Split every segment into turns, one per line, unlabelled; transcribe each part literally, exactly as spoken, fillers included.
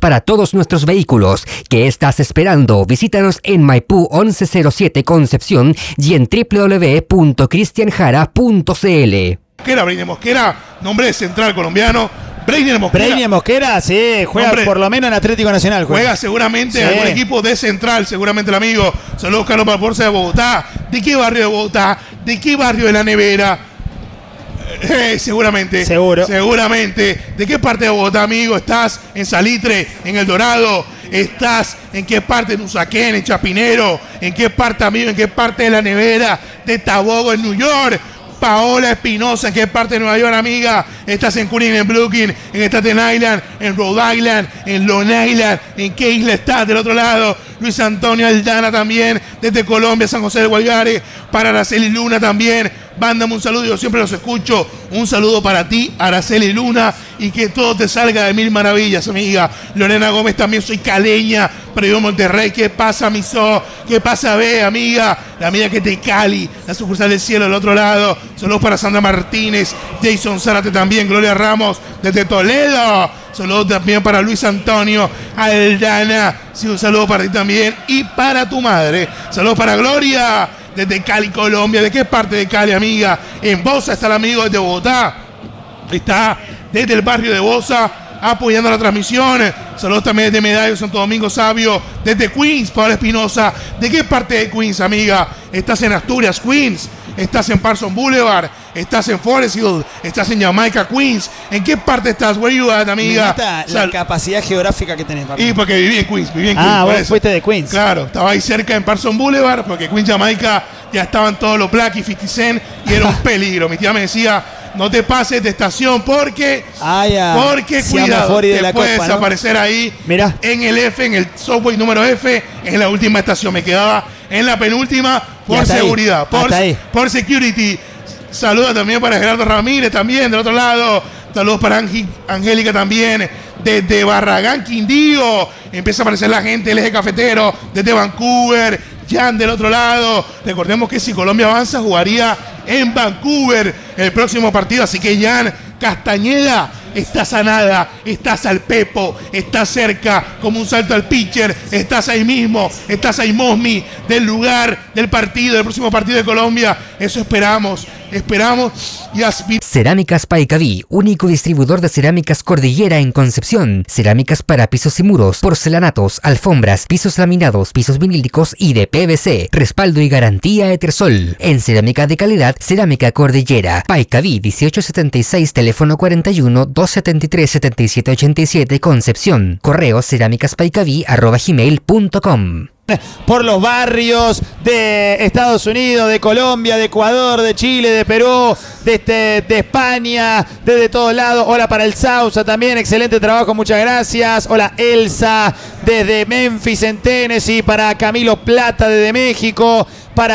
para todos nuestros vehículos. ¿Qué estás esperando? Visítanos en Maipú once cero siete Concepción y en doble u doble u doble u punto cristian jara punto c l.
Mosquera, Breiner Mosquera, nombre de central colombiano. Breiner Mosquera.
Breiner Mosquera, sí, juega nombre, por lo menos en Atlético Nacional. Juega,
juega seguramente
sí.
en algún equipo de central, seguramente el amigo. Saludos, Carlos Palporza de Bogotá. ¿De qué barrio de Bogotá? ¿De qué barrio de La Nevera? Eh, seguramente.
Seguro.
Seguramente. ¿De qué parte de Bogotá, amigo? ¿Estás en Salitre, en El Dorado? ¿Estás en qué parte de Usaquén, en Chapinero? ¿En qué parte, amigo? ¿En qué parte de La Nevera? ¿De Tabogo, en New York? Paola Espinosa, ¿en qué parte de Nueva York, amiga? Estás en Queen, en Brooklyn, en Staten Island, en Rhode Island, en Long Island. ¿En qué isla estás del otro lado? Luis Antonio Aldana también, desde Colombia, San José del Guaviare. Para Araceli Luna también. Mándame un saludo, yo siempre los escucho. Un saludo para ti, Araceli Luna, y que todo te salga de mil maravillas, amiga. Lorena Gómez, también soy caleña, pero vivo en Monterrey. ¿Qué pasa, Miso? ¿Qué pasa, B, amiga? La amiga que te Cali, la sucursal del cielo del otro lado. Saludos para Sandra Martínez, Jason Zárate también, Gloria Ramos, desde Toledo. Saludos también para Luis Antonio Aldana. Sí, un saludo para ti también. Y para tu madre. Saludos para Gloria, desde Cali, Colombia. ¿De qué parte de Cali, amiga? En Bosa está el amigo desde Bogotá. Está desde el barrio de Bosa apoyando la transmisión. Saludos también desde Medallo, Santo Domingo Sabio. Desde Queens, Paola Espinosa. ¿De qué parte de Queens, amiga? Estás en Asturias, Queens. Estás en Parsons Boulevard. Estás en Forest Hill. Estás en Jamaica, Queens. ¿En qué parte estás? Where you at, amiga?
Me la capacidad geográfica que tenés, papi.
Y porque viví en Queens. Viví en Queens.
Ah, vos eso. Fuiste de Queens.
Claro, estaba ahí cerca en Parsons Boulevard, porque Queens, Jamaica, ya estaban todos los Black y cincuenta Cent y era un peligro. Mi tía me decía, no te pases de estación porque,
ah, ya.
porque cuidado, te
de
puedes
copa, ¿no?
aparecer ahí.
Mirá.
En el F, en el subway número F, en la última estación. Me quedaba en la penúltima por seguridad,
ahí.
por,
ahí.
por security. Saludos también para Gerardo Ramírez, también del otro lado. Saludos para Angi, Angélica también, desde Barragán, Quindío. Empieza a aparecer la gente del eje cafetero, desde Vancouver. Jan del otro lado. Recordemos que si Colombia avanza, jugaría en Vancouver el próximo partido. Así que Jan Castañeda, estás a nada, estás al pepo, estás cerca, como un salto al pitcher, estás ahí mismo, estás ahí Mosmi, del lugar del partido, del próximo partido de Colombia. Eso esperamos, esperamos y aspiramos.
Cerámicas Paicaví, único distribuidor de cerámicas Cordillera en Concepción. Cerámicas para pisos y muros, porcelanatos, alfombras, pisos laminados, pisos vinílicos y de P V C. Respaldo y garantía Etersol. En cerámica de calidad, Cerámica Cordillera. Paicaví dieciocho setenta y seis, teléfono cuarenta y uno, doscientos setenta y tres, setenta y siete ochenta y siete, Concepción. Correo cerámicaspaicaví arroba gmail punto com.
Por los barrios de Estados Unidos, de Colombia, de Ecuador, de Chile, de Perú, de, este, de España, desde todos lados. Hola para el Sausa también, excelente trabajo, muchas gracias. Hola Elsa, desde Memphis en Tennessee, para Camilo Plata desde México,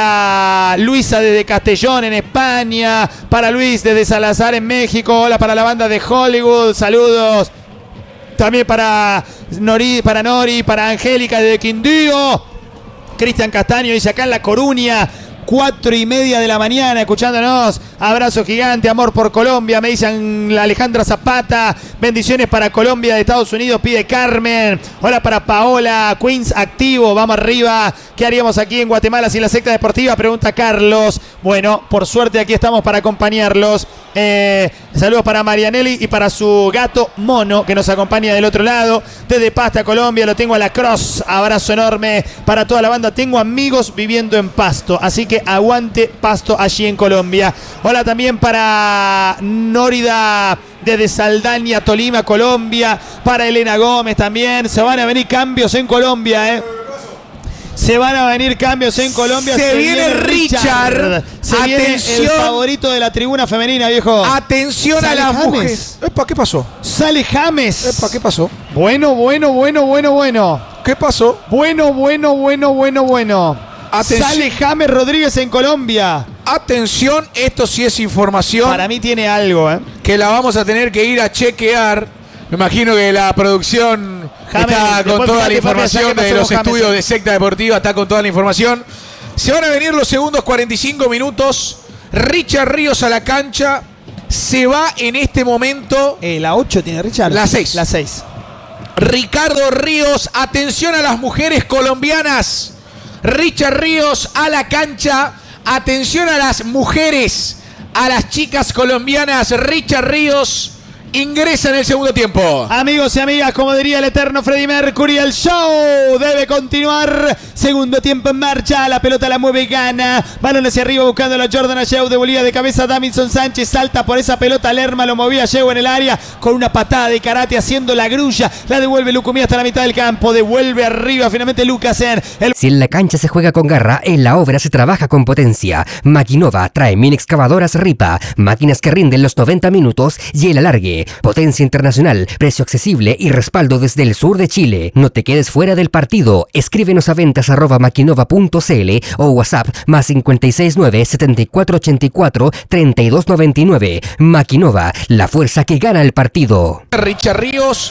para Luisa desde Castellón en España, para Luis desde Salazar en México. Hola para la banda de Hollywood, saludos. También para Nori, para Nori, para Angélica de Quindío. Cristian Castaño dice acá en La Coruña, cuatro y media de la mañana, escuchándonos. Abrazo gigante, amor por Colombia, me dicen la Alejandra Zapata. Bendiciones para Colombia de Estados Unidos, pide Carmen. Hola para Paola, Queens activo, vamos arriba. ¿Qué haríamos aquí en Guatemala sin la secta deportiva? Pregunta Carlos. Bueno, por suerte aquí estamos para acompañarlos. Eh, saludos para Marianelli y para su gato Mono, que nos acompaña del otro lado. Desde Pasta, Colombia, lo tengo a la Cross. Abrazo enorme para toda la banda. Tengo amigos viviendo en Pasto, así que aguante Pasto allí en Colombia. Hola también para Nórida desde Saldaña, Tolima, Colombia. Para Elena Gómez también. Se van a venir cambios en Colombia, ¿eh? Se van a venir cambios en Colombia.
Se, se viene, viene Richard. Richard.
Se Atención. Viene el favorito de la tribuna femenina, viejo.
Atención a las mujeres.
Epa, ¿qué pasó?
Sale James.
Epa, ¿qué pasó?
Bueno, bueno, bueno, bueno, bueno.
¿Qué pasó?
Bueno, bueno, bueno, bueno, bueno. Atención. Sale James Rodríguez en Colombia.
Atención, esto sí es información.
Para mí tiene algo, ¿eh?
Que la vamos a tener que ir a chequear. Me imagino que la producción James, está con toda la información de los James, estudios de Secta Deportiva, está con toda la información. Se van a venir los segundos cuarenta y cinco minutos. Richard Ríos a la cancha. Se va en este momento.
Eh, la ocho tiene Richard.
La seis.
La seis.
Ricardo Ríos, atención a las mujeres colombianas. Richard Ríos a la cancha. Atención a las mujeres, a las chicas colombianas. Richard Ríos ingresa en el segundo tiempo.
Amigos y amigas, como diría el eterno Freddie Mercury, el show debe continuar. Segundo tiempo en marcha, la pelota la mueve y gana. Balón hacia arriba buscando a Jordan Ayew, devolvía de cabeza Davinson Sánchez, salta por esa pelota, Lerma lo movía Ayew en el área con una patada de karate haciendo la grulla. La devuelve Lucumí hasta la mitad del campo, devuelve arriba finalmente Lucasen. El...
Si en la cancha se juega con garra, en la obra se trabaja con potencia. Maquinova trae mini excavadoras Ripa, máquinas que rinden los noventa minutos y el alargue. Potencia internacional, precio accesible y respaldo desde el sur de Chile. No te quedes fuera del partido. Escríbenos a ventas arroba maquinova punto cl o WhatsApp más cinco seis nueve, siete cuatro ocho cuatro, tres dos nueve nueve. Maquinova, la fuerza que gana el partido.
Richard Ríos,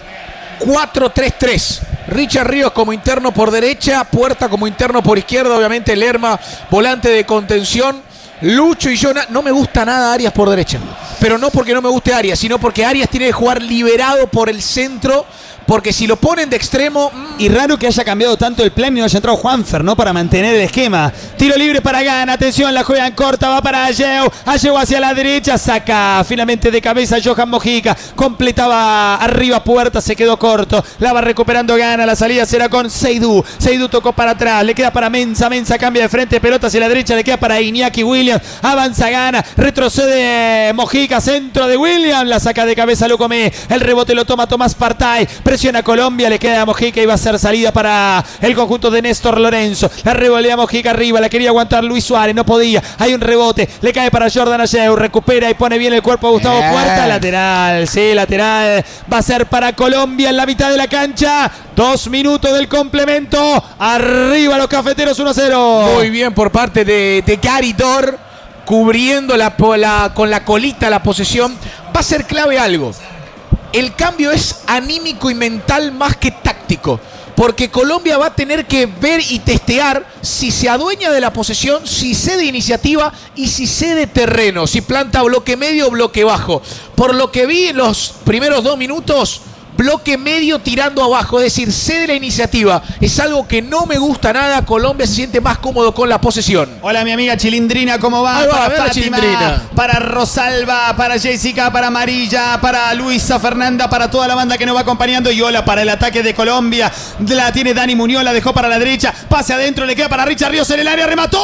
cuatro tres tres. Richard Ríos como interno por derecha, Puerta como interno por izquierda, obviamente Lerma, volante de contención. Lucho y yo, no me gusta nada Arias por derecha, pero no porque no me guste Arias, sino porque Arias tiene que jugar liberado por el centro, porque si lo ponen de extremo... Mmm.
Y raro que haya cambiado tanto el plan y no haya entrado Juanfer, ¿no? Para mantener el esquema. Tiro libre para Gana, atención, la juegan corta, va para Ayew, Ayew hacia la derecha, saca finalmente de cabeza Johan Mojica, completaba arriba Puerta, se quedó corto, la va recuperando Gana, la salida será con Seydou, Seydou tocó para atrás, le queda para Mensa, Mensa cambia de frente, pelota hacia la derecha, le queda para Iñaki Williams, avanza Gana, retrocede Mojica, centro de Williams, la saca de cabeza Lucomé, el rebote lo toma Tomás Partay, presiona Colombia, le queda a Mojica y va a ser salida para el conjunto de Néstor Lorenzo, la revolea Mojica arriba, la quería aguantar Luis Suárez, no podía, hay un rebote, le cae para Jordan Ayew, recupera y pone bien el cuerpo a Gustavo
eh.
Puerta, lateral, sí, lateral, va a ser para Colombia en la mitad de la cancha, dos minutos del complemento, arriba los cafeteros uno a cero.
Muy bien por parte de, de Gary Dor, cubriendo la, la, con la colita la posesión. Va a ser clave algo, el cambio es anímico y mental más que táctico, porque Colombia va a tener que ver y testear si se adueña de la posesión, si cede iniciativa y si cede terreno, si planta bloque medio o bloque bajo. Por lo que vi en los primeros dos minutos, bloque medio tirando abajo, es decir, cede la iniciativa. Es algo que no me gusta nada. Colombia se siente más cómodo con la posesión.
Hola mi amiga Chilindrina, ¿cómo va?
Ahí va,
para Fátima, para Rosalba, para Jessica, para Amarilla, para Luisa Fernanda, para toda la banda que nos va acompañando. Y hola para el ataque de Colombia. La tiene Dani Muñoz, la dejó para la derecha. Pase adentro, le queda para Richard Ríos en el área. Remató.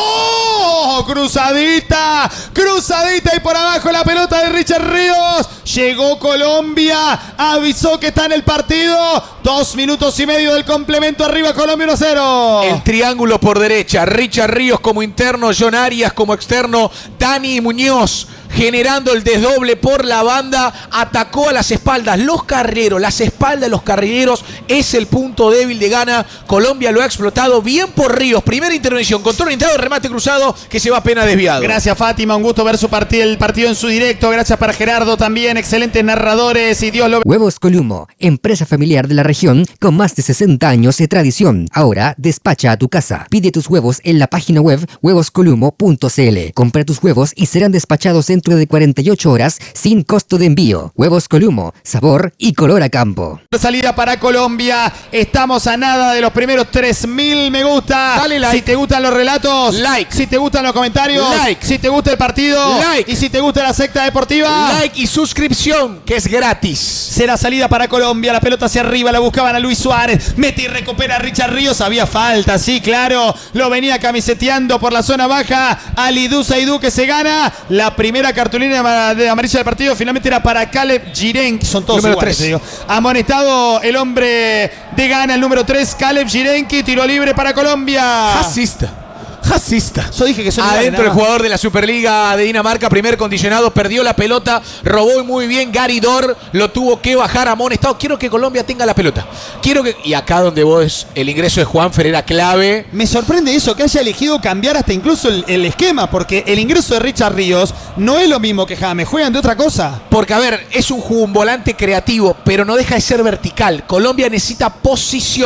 Cruzadita. Cruzadita y por abajo la pelota de Richard Ríos. Llegó Colombia. Avisó que está en el partido. Dos minutos y medio del complemento. Arriba Colombia uno a cero.
El triángulo por derecha. Richard Ríos como interno. John Arias como externo. Dani Muñoz generando el desdoble por la banda, atacó a las espaldas, los carrileros, las espaldas de los carrileros es el punto débil de Gana. Colombia lo ha explotado bien por Ríos, primera intervención, control orientado, remate cruzado que se va apenas desviado.
Gracias Fátima, un gusto ver su partido, el partido en su directo, gracias para Gerardo también, excelentes narradores y Dios lo...
Huevos Columo, empresa familiar de la región con más de sesenta años de tradición, ahora despacha a tu casa. Pide tus huevos en la página web huevos columo punto cl. Compra tus huevos y serán despachados dentro de cuarenta y ocho horas sin costo de envío. Huevos Columo, sabor y color a campo.
Salida para Colombia, estamos a nada de los primeros tres mil me gusta.
Dale like.
Si te gustan los relatos,
like.
Si te gustan los comentarios,
like.
Si te gusta el partido,
like.
Y si te gusta la secta deportiva,
like y suscripción, que es gratis.
Será salida para Colombia, la pelota hacia arriba, la buscaban a Luis Suárez, mete y recupera a Richard Ríos, había falta, sí, claro, lo venía camiseteando por la zona baja, Alidou Seydou que se gana la primera cartulina de amarilla del partido, finalmente era para Caleb Giren, son todos
número
iguales,
tres.
digo. Amonestado el hombre de Gana, el número tres, Caleb Girenki, tiro libre para Colombia.
Racista. Racista.
Yo dije que son
adentro
iguales,
el jugador de la Superliga de Dinamarca, primer condicionado, perdió la pelota, robó muy bien Gary Dor, lo tuvo que bajar amonestado. Quiero que Colombia tenga la pelota. Quiero que y acá donde vos el ingreso de Juanfer era clave.
Me sorprende eso, que haya elegido cambiar hasta incluso el, el esquema, porque el ingreso de Richard Ríos no es lo mismo que James, juegan de otra cosa.
Porque a ver, es un, un volante creativo, pero no deja de ser vertical. Colombia necesita posición.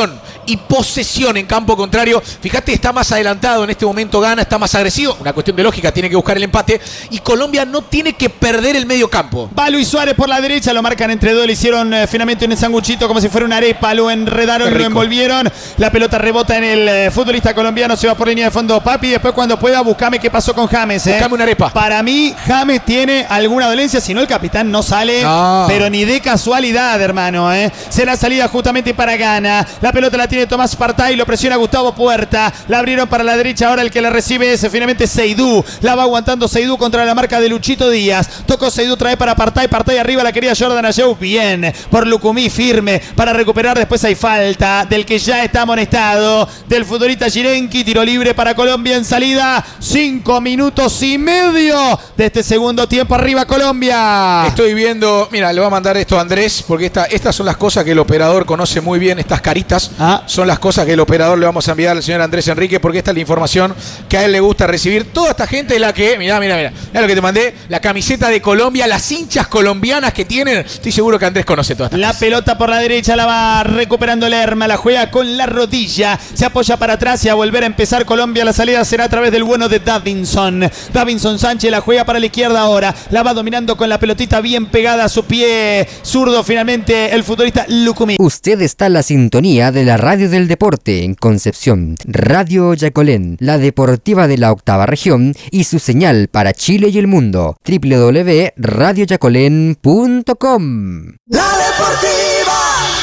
y posesión en campo contrario. Fíjate, está más adelantado en este momento, gana, está más agresivo. Una cuestión de lógica, tiene que buscar el empate. Y Colombia no tiene que perder el medio campo.
Va Luis Suárez por la derecha, lo marcan entre dos, le hicieron eh, finalmente un sanguchito como si fuera una arepa, lo enredaron, lo envolvieron. La pelota rebota en el eh, futbolista colombiano, se va por línea de fondo Papi. Después cuando pueda, buscame qué pasó con James. Eh.
Buscame una arepa.
Para mí, James tiene alguna dolencia, si no el capitán no sale, no. pero ni de casualidad, hermano. Eh. Será salida justamente para Ghana. La pelota la tiene Tomás Partey, lo presiona Gustavo Puerta. La abrieron para la derecha, ahora el que la recibe es finalmente Seydou. La va aguantando Seydou contra la marca de Luchito Díaz. Tocó Seydou, trae para Partey. Partey arriba, la querida Jordan Ayew. Bien, por Lucumí, firme para recuperar. Después hay falta del que ya está amonestado, del futbolista Jirenki. Tiro libre para Colombia en salida. Cinco minutos y medio de este segundo tiempo. Arriba Colombia.
Estoy viendo, mira, le voy a mandar esto a Andrés, porque esta, estas son las cosas que el operador conoce muy bien. Estas caritas ah. son las cosas que el operador le vamos a enviar al señor Andrés Enrique, porque esta es la información que a él le gusta recibir. Toda esta gente es la que, mira, mira, mira, mira lo que te mandé, la camiseta de Colombia, las hinchas colombianas que tienen. Estoy seguro que Andrés conoce todas estas
La
cosas.
Pelota por la derecha la va recuperando Lerma, la juega con la rodilla, se apoya para atrás y a volver a empezar Colombia. La salida será a través del bueno de Davinson. Davinson Sánchez la juega para la izquierda ahora, la va dominando con la pelotita bien pegada a su pie zurdo finalmente el futbolista Lucumí.
Usted está en la sintonía de la radio del deporte en Concepción, Radio Yacolén, la deportiva de la octava región y su señal para Chile y el mundo, doble u doble u doble u punto radio yacolén punto com.
La deportiva.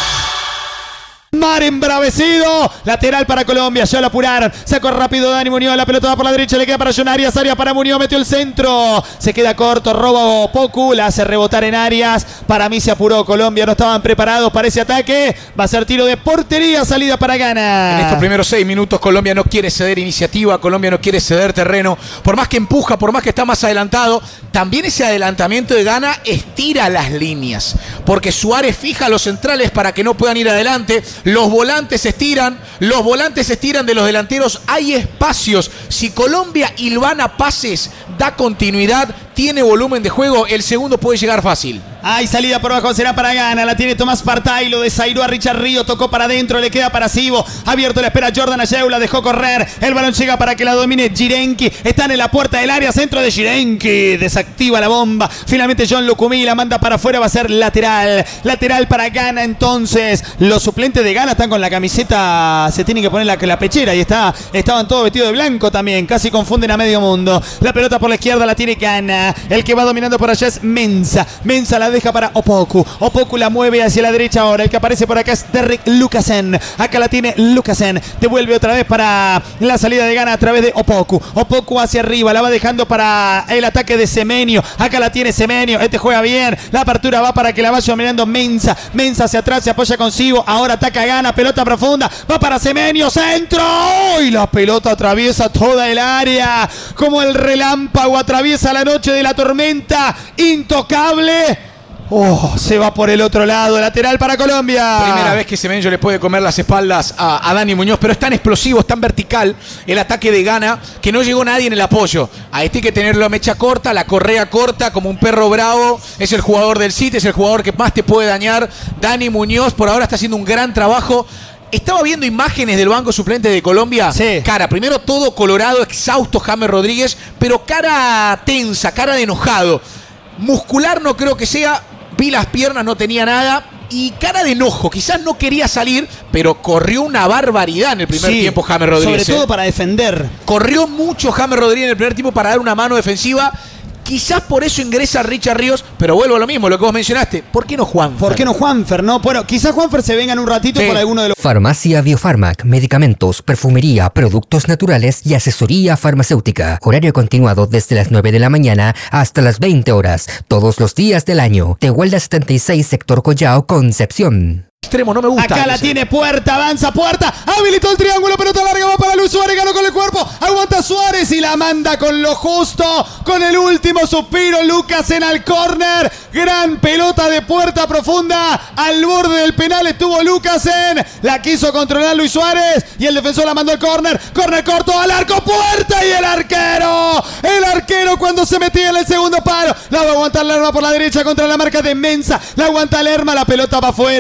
Mar embravecido, lateral para Colombia, ya lo apuraron, sacó rápido Dani Muñoz, la pelota va por la derecha, le queda para John Arias, Arias para Muñoz, metió el centro, se queda corto, roba Poku, la hace rebotar en Arias. Para mí se apuró Colombia, no estaban preparados para ese ataque, va a ser tiro de portería, salida para Ghana.
En estos primeros seis minutos Colombia no quiere ceder iniciativa, Colombia no quiere ceder terreno, por más que empuja, por más que está más adelantado, también ese adelantamiento de Ghana estira las líneas, porque Suárez fija a los centrales para que no puedan ir adelante. Los volantes se estiran, los volantes se estiran de los delanteros, hay espacios. Si Colombia hilvana pases, da continuidad, tiene volumen de juego, el segundo puede llegar fácil.
Hay salida por abajo, será para Ghana, la tiene Tomás Partey, lo desairó a Richard Río, tocó para adentro, le queda para Sibo, abierto la espera Jordan Ayew, la dejó correr, el balón llega para que la domine Jirenki, están en la puerta del área, centro de Jirenki, desactiva la bomba, finalmente John Lucumí la manda para afuera, va a ser lateral, lateral para Ghana. Entonces los suplentes de Ghana están con la camiseta, se tienen que poner la, la pechera y está, estaban todos vestidos de blanco también, casi confunden a medio mundo. La pelota por la izquierda la tiene Ghana, el que va dominando por allá es Mensa, Mensa la deja para Opoku, Opoku la mueve hacia la derecha ahora, el que aparece por acá es Derrick Lucasen, acá la tiene Lucasen, devuelve otra vez para la salida de Ghana a través de Opoku, Opoku hacia arriba, la va dejando para el ataque de Semenyo, acá la tiene Semenyo, este juega bien, la apertura va para que la vaya mirando Mensa, Mensa hacia atrás, se apoya consigo, ahora ataca Ghana, pelota profunda, va para Semenyo, centro, y la pelota atraviesa toda el área, como el relámpago atraviesa la noche de la tormenta, intocable. Oh, se va por el otro lado, lateral para Colombia.
Primera vez que Semenyo le puede comer las espaldas a, a Dani Muñoz, pero es tan explosivo, es tan vertical el ataque de Ghana que no llegó nadie en el apoyo. A este hay que tenerlo a mecha corta, la correa corta, como un perro bravo. Es el jugador del City, es el jugador que más te puede dañar. Dani Muñoz por ahora está haciendo un gran trabajo. Estaba viendo imágenes del banco suplente de Colombia.
Sí.
Cara, primero todo colorado, exhausto James Rodríguez, pero cara tensa, cara de enojado. Muscular no creo que sea. Vi las piernas, no tenía nada. Y cara de enojo, quizás no quería salir, pero corrió una barbaridad en el primer sí, tiempo James Rodríguez.
Sobre todo para defender.
Corrió mucho James Rodríguez en el primer tiempo para dar una mano defensiva. Quizás por eso ingresa Richard Ríos, pero vuelvo a lo mismo, lo que vos mencionaste. ¿Por qué no Juanfer?
¿Por qué no Juanfer? No, bueno, quizás Juanfer se venga en un ratito sí. por alguno de los...
Farmacia Biofarmac, medicamentos, perfumería, productos naturales y asesoría farmacéutica. Horario continuado desde las nueve de la mañana hasta las veinte horas, todos los días del año. Tehuelda setenta y seis, sector Collao, Concepción.
Extremo, no me gusta.
Acá la sé. tiene Puerta, avanza Puerta, habilitó el triángulo, pelota larga, va para Luis Suárez, ganó con el cuerpo, aguanta Suárez y la manda con lo justo, con el último suspiro, Lucas en al córner, gran pelota de Puerta profunda, al borde del penal estuvo Lucasen, la quiso controlar Luis Suárez y el defensor la mandó al córner, córner corto al arco, Puerta y el arquero, el arquero cuando se metía en el segundo palo, la va a aguantar Lerma por la derecha contra la marca de Mensa, la aguanta Lerma, la pelota va afuera,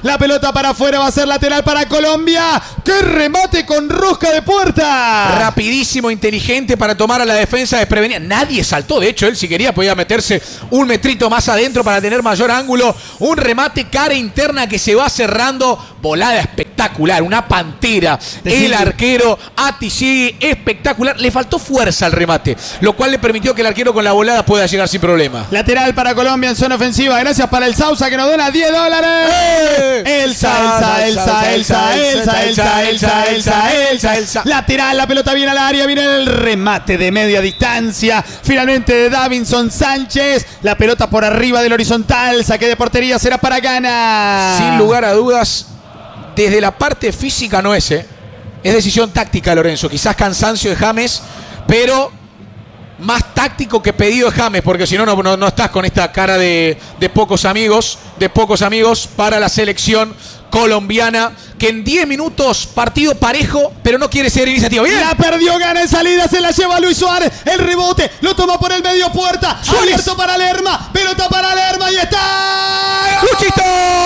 La pelota para afuera va a ser lateral para Colombia. ¡Qué remate con rosca de puerta!
Rapidísimo, inteligente para tomar a la defensa desprevenida. Nadie saltó. De hecho, él si quería podía meterse un metrito más adentro para tener mayor ángulo. Un remate cara interna que se va cerrando. Volada espectacular. Una pantera.
Decime.
El arquero Atisigui, espectacular. Le faltó fuerza al remate, lo cual le permitió que el arquero con la volada pueda llegar sin problema.
Lateral para Colombia en zona ofensiva. Gracias para el Sausa que nos dona diez dólares.
¡Eh!
Elsa, Elsa, Elsa, Elsa, Elsa, Elsa, Elsa, Elsa, Elsa, Elsa. Lateral, la pelota viene al área, viene el remate de media distancia. Finalmente de Davinson Sánchez. La pelota por arriba del horizontal. Saque de portería será para Ghana.
Sin lugar a dudas, desde la parte física no es, ¿eh? Es decisión táctica, Lorenzo. Quizás cansancio de James, pero más táctico que pedido de James, porque si no, no, no estás con esta cara de, de pocos amigos, de pocos amigos para la selección colombiana, que en diez minutos partido parejo, pero no quiere ser iniciativa. ¡Bien!
La perdió Ghana en salida, se la lleva Luis Suárez. El rebote lo toma por el medio puerta.
Suárez.
Abierto para Lerma. Pelota para Lerma y está.
¡Luchito!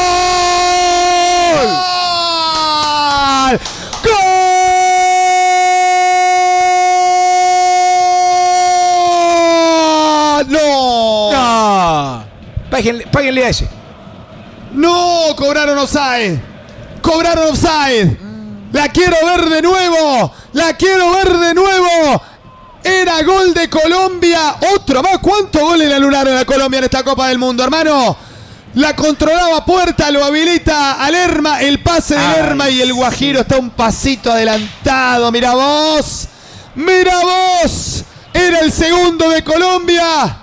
¡Gol! ¡Gol! ¡No!
No. Páguenle, páguenle a ese.
¡No! Cobraron offside. Cobraron offside. La quiero ver de nuevo. La quiero ver de nuevo. Era gol de Colombia. Otro más. ¿Cuántos goles le anularon a Colombia en esta Copa del Mundo, hermano? La controlaba Puerta, lo habilita a Lerma. El pase de
Ay,
Lerma y el Guajiro está un pasito adelantado. Mira vos. Mira vos. Era el segundo de Colombia.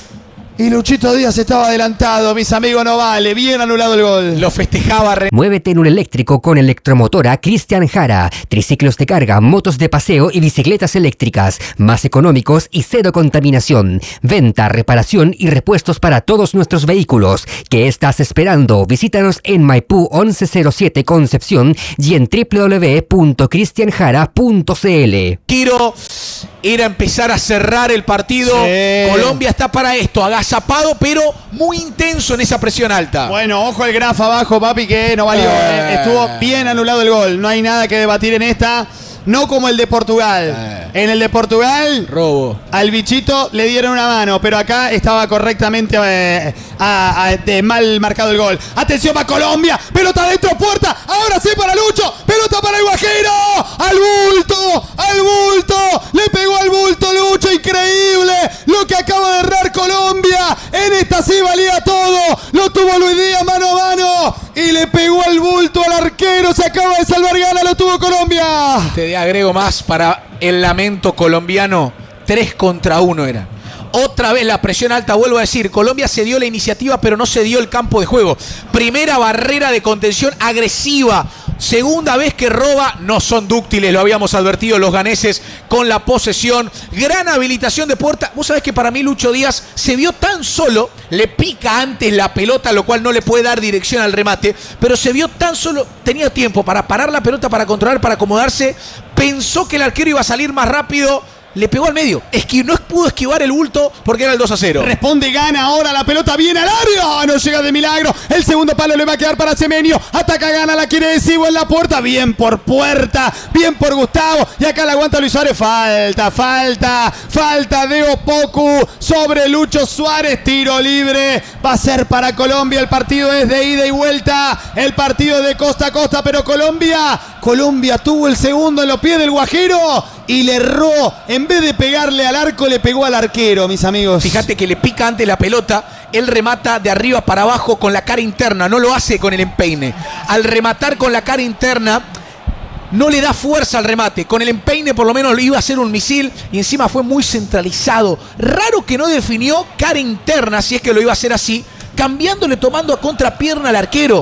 Y Luchito Díaz estaba adelantado, mis amigos, no vale. Bien anulado el gol.
Lo festejaba. Re-
Muévete en un eléctrico con Electromotora Cristian Jara. Triciclos de carga, motos de paseo y bicicletas eléctricas. Más económicos y cero contaminación. Venta, reparación y repuestos para todos nuestros vehículos. ¿Qué estás esperando? Visítanos en Maipú once cero siete Concepción y en doble u doble u doble u punto cristian jara punto c l.
Quiero era empezar a cerrar el partido.
Sí.
Colombia está para esto, agazapado, pero muy intenso en esa presión alta.
Bueno, ojo el graf abajo, papi, que no valió.
Eh.
eh. Estuvo bien anulado el gol. No hay nada que debatir en esta. No como el de Portugal.
Eh.
En el de Portugal,
Robo.
al bichito le dieron una mano, pero acá estaba correctamente eh, a, a, de mal marcado el gol. Atención para Colombia, pelota dentro, puerta, ahora sí para Lucho, pelota para el Guajiro, al bulto, al bulto, le pegó al bulto Lucho, increíble lo que acaba de errar Colombia, en esta sí valía todo, lo tuvo Luis Díaz mano a mano y le pegó al bulto al arquero, se acaba de salvar Ghana, lo tuvo Colombia.
Te agrego más para el lamento colombiano. Tres contra uno era. Otra vez la presión alta, vuelvo a decir. Colombia se dio la iniciativa, pero no se dio el campo de juego. Primera barrera de contención agresiva. Segunda vez que roba, no son dúctiles, lo habíamos advertido los ganeses con la posesión. Gran habilitación de Puerta. Vos sabés que para mí Lucho Díaz se vio tan solo, le pica antes la pelota, lo cual no le puede dar dirección al remate, pero se vio tan solo, tenía tiempo para parar la pelota, para controlar, para acomodarse. Pensó que el arquero iba a salir más rápido. Le pegó al medio. Esqui- no pudo esquivar el bulto porque era el dos a cero.
Responde Ghana ahora, la pelota viene al área. No llega de milagro. El segundo palo le va a quedar para Semenyo. Ataca Ghana, la quiere de Cibo en la puerta. Bien por Puerta, bien por Gustavo. Y acá la aguanta Luis Suárez. Falta, falta, falta de Opoku sobre Lucho Suárez. Tiro libre. Va a ser para Colombia. El partido es de ida y vuelta. El partido es de costa a costa, pero Colombia, Colombia tuvo el segundo en los pies del Guajiro y le erró. En vez de pegarle al arco, le pegó al arquero, mis amigos.
Fíjate que le pica antes la pelota, él remata de arriba para abajo con la cara interna, no lo hace con el empeine. Al rematar con la cara interna, no le da fuerza al remate. Con el empeine por lo menos lo iba a hacer un misil y encima fue muy centralizado. Raro que no definió cara interna, si es que lo iba a hacer así, cambiándole, tomando a contrapierna al arquero.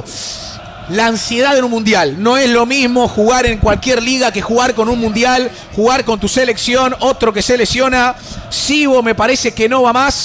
La ansiedad en un mundial. No es lo mismo jugar en cualquier liga que jugar con un mundial, jugar con tu selección, otro que se lesiona. Cibo me parece que no va más.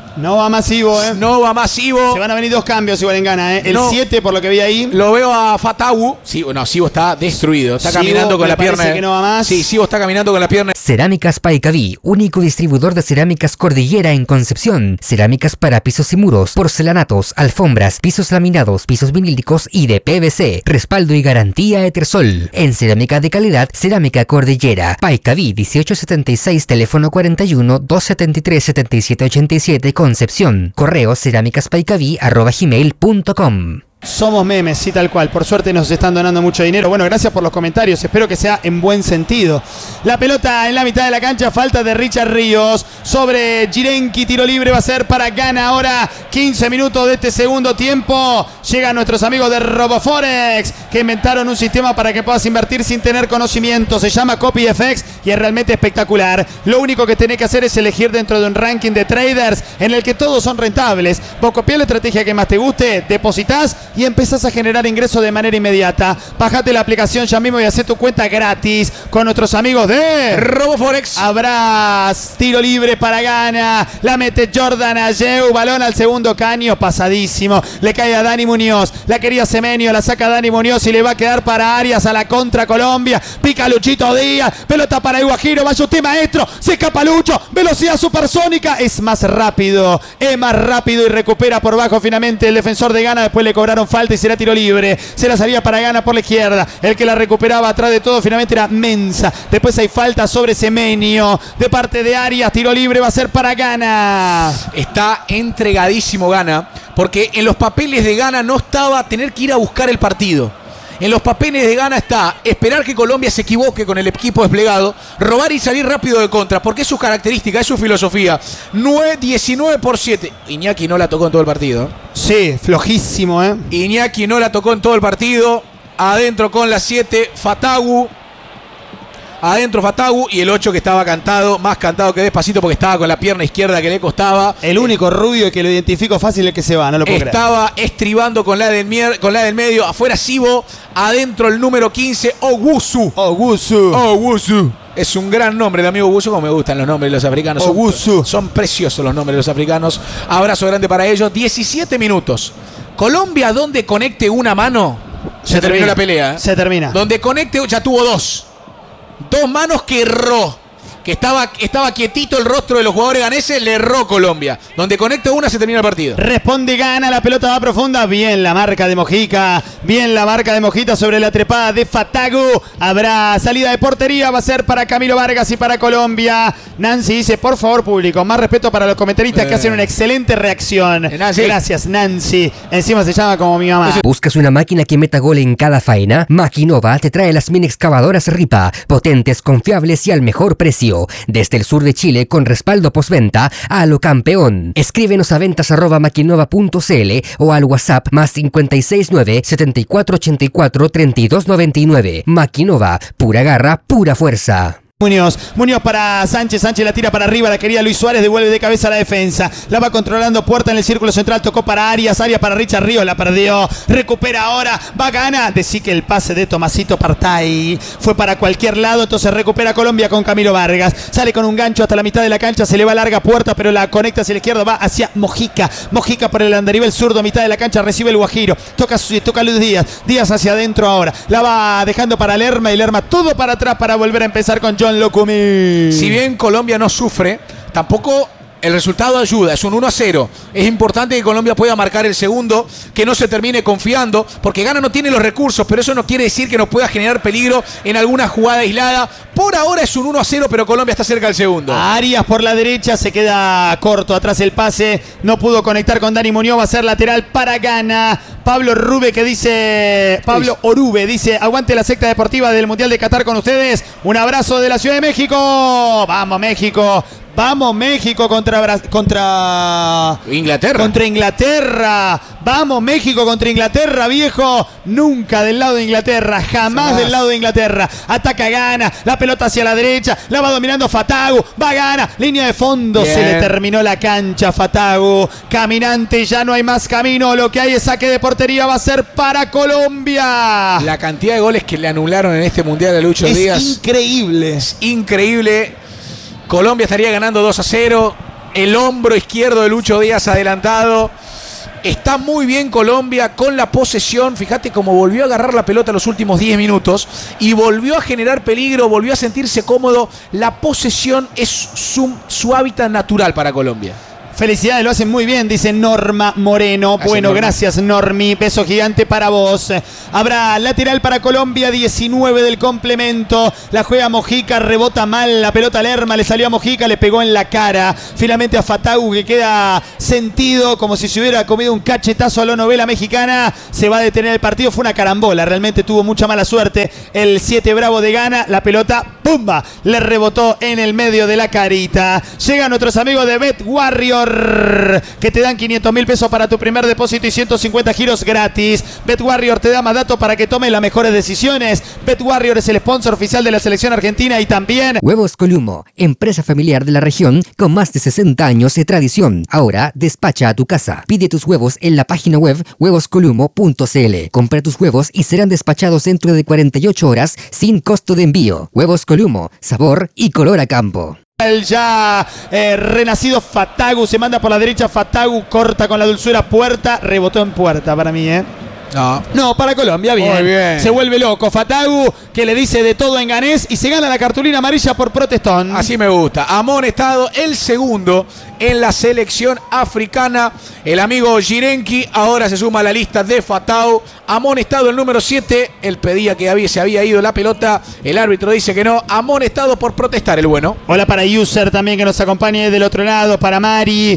No va masivo, ¿eh?
No va masivo.
Se van a venir dos cambios igual en Ghana, ¿eh? El
No.
siete, por lo que vi ahí.
Lo veo a Fatawu. Sí, no, Sibo está destruido. Está
Sibo,
caminando con
me
la pierna.
parece que no va más.
Sí, Sibo está caminando con la pierna.
Cerámicas Paicaví, único distribuidor de cerámicas Cordillera en Concepción. Cerámicas para pisos y muros, porcelanatos, alfombras, pisos laminados, pisos vinílicos y de P V C. Respaldo y garantía Etersol. En cerámica de calidad, Cerámica Cordillera. Paicaví dieciocho setenta y seis, teléfono cuarenta y uno, doscientos setenta y tres, setenta y siete ochenta y siete, Concepción. Correo cerámicaspaicaví arroba gmail punto com.
Somos memes, sí, tal cual. Por suerte nos están donando mucho dinero. Bueno, gracias por los comentarios. Espero que sea en buen sentido. La pelota en la mitad de la cancha. Falta de Richard Ríos sobre Jirenki. Tiro libre va a ser para Ghana. Ahora quince minutos de este segundo tiempo. Llegan nuestros amigos de Roboforex, que inventaron un sistema para que puedas invertir sin tener conocimiento. Se llama CopyFX y es realmente espectacular. Lo único que tenés que hacer es elegir dentro de un ranking de traders en el que todos son rentables. Vos copiás la estrategia que más te guste, depositas y empezás a generar ingresos de manera inmediata. Bájate la aplicación ya mismo y hacé tu cuenta gratis con nuestros amigos de
Roboforex.
Habrá tiro libre para Ghana. La mete Jordan Ayew. Balón al segundo caño. Pasadísimo. Le cae a Dani Muñoz. La quería Semenio. La saca Dani Muñoz y le va a quedar para Arias a la contra Colombia. Pica Luchito Díaz. Pelota para el Guajiro. Vaya usted, maestro. Se escapa Lucho. Velocidad supersónica. Es más rápido. Es más rápido y recupera por bajo finalmente el defensor de Ghana. Después le cobraron falta y será tiro libre. Se la salía para Ghana por la izquierda. El que la recuperaba atrás de todo finalmente era Mensa. Después hay falta sobre Semenio de parte de Arias. Tiro libre va a ser para Ghana.
Está entregadísimo Ghana, porque en los papeles de Ghana no estaba tener que ir a buscar el partido. En los papeles de Ghana está esperar que Colombia se equivoque con el equipo desplegado, robar y salir rápido de contra, porque es su característica, es su filosofía. diecinueve por siete. Iñaki no la tocó en todo el partido.
Sí, flojísimo, ¿eh?
Iñaki no la tocó en todo el partido. Adentro con la siete, Fatawu. Adentro Fatawu y el ocho que estaba cantado, más cantado que Despacito porque estaba con la pierna izquierda que le costaba.
El único rubio que lo identifico fácil es el que se va, no lo puedo creer.
Estaba estribando con la del, mier, con la del medio, afuera Sibo, adentro el número quince, Owusu.
Owusu.
Owusu. Es un gran nombre el amigo Owusu, como me gustan los nombres de los africanos.
Owusu.
Son, son preciosos los nombres de los africanos. Abrazo grande para ellos. diecisiete minutos. Colombia, donde conecte una mano, se, se terminó la pelea. ¿eh?
Se termina.
Donde conecte, ya tuvo dos. Dos manos que erró. Que estaba, estaba quietito el rostro de los jugadores ganeses, le erró Colombia. Donde conecta una se termina el partido.
Responde Ghana, la pelota va profunda. Bien la marca de Mojica. Bien la marca de Mojita sobre la trepada de Fatawu. Habrá salida de portería, va a ser para Camilo Vargas y para Colombia. Nancy dice, por favor público, más respeto para los comentaristas eh. que hacen una excelente reacción.
Nancy.
Gracias Nancy. Encima se llama como mi mamá.
¿Buscas una máquina que meta gol en cada faena? Maquinova te trae las mini excavadoras Ripa, potentes, confiables y al mejor precio. Desde el sur de Chile con respaldo postventa a lo campeón. Escríbenos a ventas arroba maquinova punto cl o al WhatsApp más cinco seis nueve, siete cuatro ocho cuatro, tres dos nueve nueve. Maquinova, pura garra, pura fuerza.
Muñoz, Muñoz para Sánchez, Sánchez la tira para arriba, la quería Luis Suárez, devuelve de cabeza a la defensa, la va controlando Puerta en el círculo central, tocó para Arias, Arias para Richard Ríos, la perdió, recupera ahora, va Ghana, decí que el pase de Tomasito Partay fue para cualquier lado, entonces recupera Colombia con Camilo Vargas, sale con un gancho hasta la mitad de la cancha, se le va larga Puerta, pero la conecta hacia la izquierda, va hacia Mojica, Mojica por el andarivel zurdo, mitad de la cancha, recibe el Guajiro, toca, toca Luis Díaz, Díaz hacia adentro ahora, la va dejando para Lerma y Lerma todo para atrás para volver a empezar con John Locumí.
Si bien Colombia no sufre, tampoco el resultado ayuda, es un uno a cero. Es importante que Colombia pueda marcar el segundo, que no se termine confiando, porque Ghana no tiene los recursos, pero eso no quiere decir que nos pueda generar peligro en alguna jugada aislada. Por ahora es un uno a cero, pero Colombia está cerca del segundo.
Arias por la derecha, se queda corto atrás el pase, no pudo conectar con Dani Muñoz, va a ser lateral para Ghana. Pablo Rube que dice, Pablo Orube dice, aguante la secta deportiva del Mundial de Qatar con ustedes. Un abrazo de la Ciudad de México. Vamos México. Vamos México contra contra
Inglaterra.
Contra Inglaterra. Vamos México contra Inglaterra, viejo. Nunca del lado de Inglaterra, jamás, jamás. del lado de Inglaterra. Ataca Ghana, la pelota hacia la derecha, la va dominando Fatawu, va Ghana, línea de fondo, bien. Se le terminó la cancha Fatawu. Caminante, ya no hay más camino, lo que hay es saque de portería, va a ser para Colombia.
La cantidad de goles que le anularon en este Mundial a Lucho
es
Díaz.
Increíble.
Es increíble. Colombia estaría ganando dos a cero. el hombro izquierdo de Lucho Díaz adelantado. Está muy bien Colombia con la posesión. Fíjate cómo volvió a agarrar la pelota los últimos diez minutos y volvió a generar peligro, volvió a sentirse cómodo. La posesión es su, su hábitat natural para Colombia.
Felicidades, lo hacen muy bien, dice Norma Moreno. Gracias, bueno, Norma. Gracias, Normi. Beso gigante para vos. Habrá lateral para Colombia, diecinueve del complemento. La juega Mojica, rebota mal la pelota Lerma, le salió a Mojica, le pegó en la cara. Finalmente a Fatagu, que queda sentido como si se hubiera comido un cachetazo a la novela mexicana. Se va a detener el partido, fue una carambola, realmente tuvo mucha mala suerte. El siete Bravo de Ghana, la pelota, ¡pumba!, le rebotó en el medio de la carita. Llegan nuestros amigos de Bet Warrior, que te dan quinientos mil pesos para tu primer depósito y ciento cincuenta giros gratis. Bet Warrior te da más datos para que tomes las mejores decisiones. Bet Warrior es el sponsor oficial de la selección argentina y también
Huevos Columo, empresa familiar de la región con más de sesenta años de tradición. Ahora despacha a tu casa. Pide tus huevos en la página web huevos columo punto c l. Compra tus huevos y serán despachados dentro de cuarenta y ocho horas sin costo de envío. Huevos Columo, sabor y color a campo.
El ya eh, renacido Fatagu se manda por la derecha. Fatagu corta con la dulzura Puerta. Rebotó en Puerta para mí, ¿eh?
No.
No, para Colombia, bien.
Muy bien.
Se vuelve loco Fatagu, que le dice de todo en ganés y se gana la cartulina amarilla por protestón.
Así me gusta. Amonestado el segundo en la selección africana. El amigo Girenki ahora se suma a la lista de Fatau. Amonestado el número siete. Él pedía que había, se había ido la pelota. El árbitro dice que no. Amonestado por protestar el bueno.
Hola para User también, que nos acompañe del otro lado. Para Mari,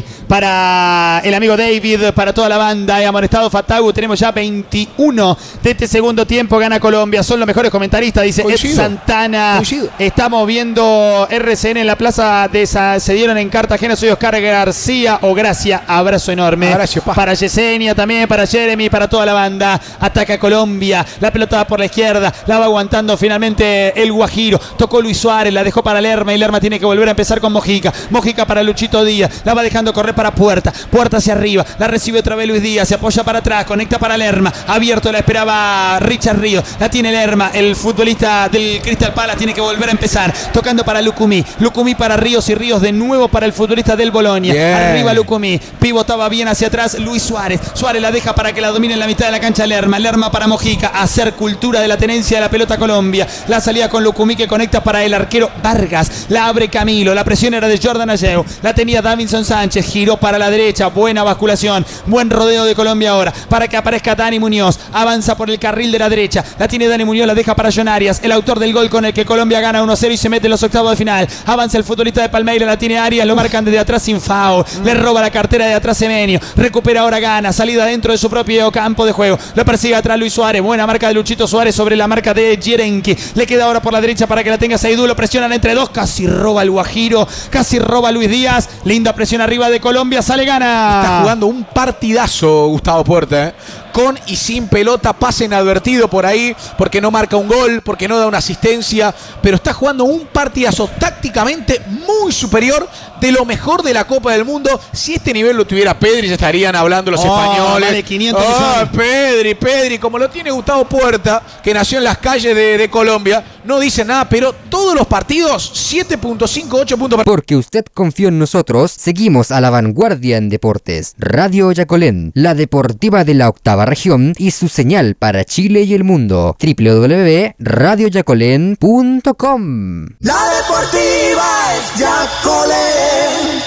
para el amigo David, para toda la banda. Y amonestado Fatau. Tenemos ya veintiuno de este segundo tiempo. Gana Colombia. Son los mejores comentaristas, dice Ed Santana.
Coincido.
Estamos viendo R C N en la plaza de esa, se dieron en Cartagena. Soy Oscar García o Gracia. Abrazo enorme.
Abrazo,
para Yesenia también, para Jeremy, para toda la banda. Ataca Colombia. La pelota va por la izquierda. La va aguantando finalmente el Guajiro. Tocó Luis Suárez. La dejó para Lerma. Y Lerma tiene que volver a empezar con Mojica. Mojica para Luchito Díaz. La va dejando correr para Puerta. Puerta hacia arriba. La recibe otra vez Luis Díaz. Se apoya para atrás. Conecta para Lerma. Abierto. La esperaba Richard Ríos. La tiene Lerma. El futbolista del Crystal Palace tiene que volver a empezar. Tocando para Lucumí. Lucumí para Ríos. Y Ríos de nuevo para el futbolista del Bolonia.
Bien.
Arriba Lucumí. Pivotaba bien hacia atrás Luis Suárez. Suárez la deja para que la domine en la mitad de la cancha Lerma. Lerma para Mojica. Hacer cultura de la tenencia de la pelota Colombia. La salida con Lucumí que conecta para el arquero Vargas. La abre Camilo. La presión era de Jordan Ayeu. La tenía Davinson Sánchez. Giró para la derecha. Buena basculación. Buen rodeo de Colombia ahora. Para que aparezca Dani Muñoz. Avanza por el carril de la derecha. La tiene Dani Muñoz. La deja para John Arias. El autor del gol con el que Colombia gana uno cero y se mete en los octavos de final. Avanza el futbolista de Palmeiras. La tiene Arias. Lo marcan desde atrás sin foul. Le roba la cartera de atrás Semenio. Recupera ahora Gana. Salida dentro de su propio campo de juego. Lo persigue atrás Luis Suárez. Buena marca de Luchito Suárez sobre la marca de Yerenki. Le queda ahora por la derecha para que la tenga Seydú. Lo presionan entre dos. Casi roba el Guajiro. Casi roba Luis Díaz. Linda presión arriba de Colombia. Sale Gana.
Está jugando un partidazo Gustavo Puerta, ¿eh? Con y sin pelota, pase inadvertido por ahí, porque no marca un gol, porque no da una asistencia, pero está jugando un partidazo tácticamente muy superior, de lo mejor de la Copa del Mundo. Si este nivel lo tuviera Pedri, ya estarían hablando los
oh,
españoles.
Vale quinientos
oh, Pedri, Pedri, como lo tiene Gustavo Puerta, que nació en las calles de, de Colombia, no dice nada, pero todos los partidos, siete punto cinco, ocho puntos.
Porque usted confió en nosotros, seguimos a la vanguardia en deportes. Radio Yacolén, la deportiva de la octava región y su señal para Chile y el mundo. doble u doble u doble u punto radio yacolén punto com.
La deportiva es Yacolén.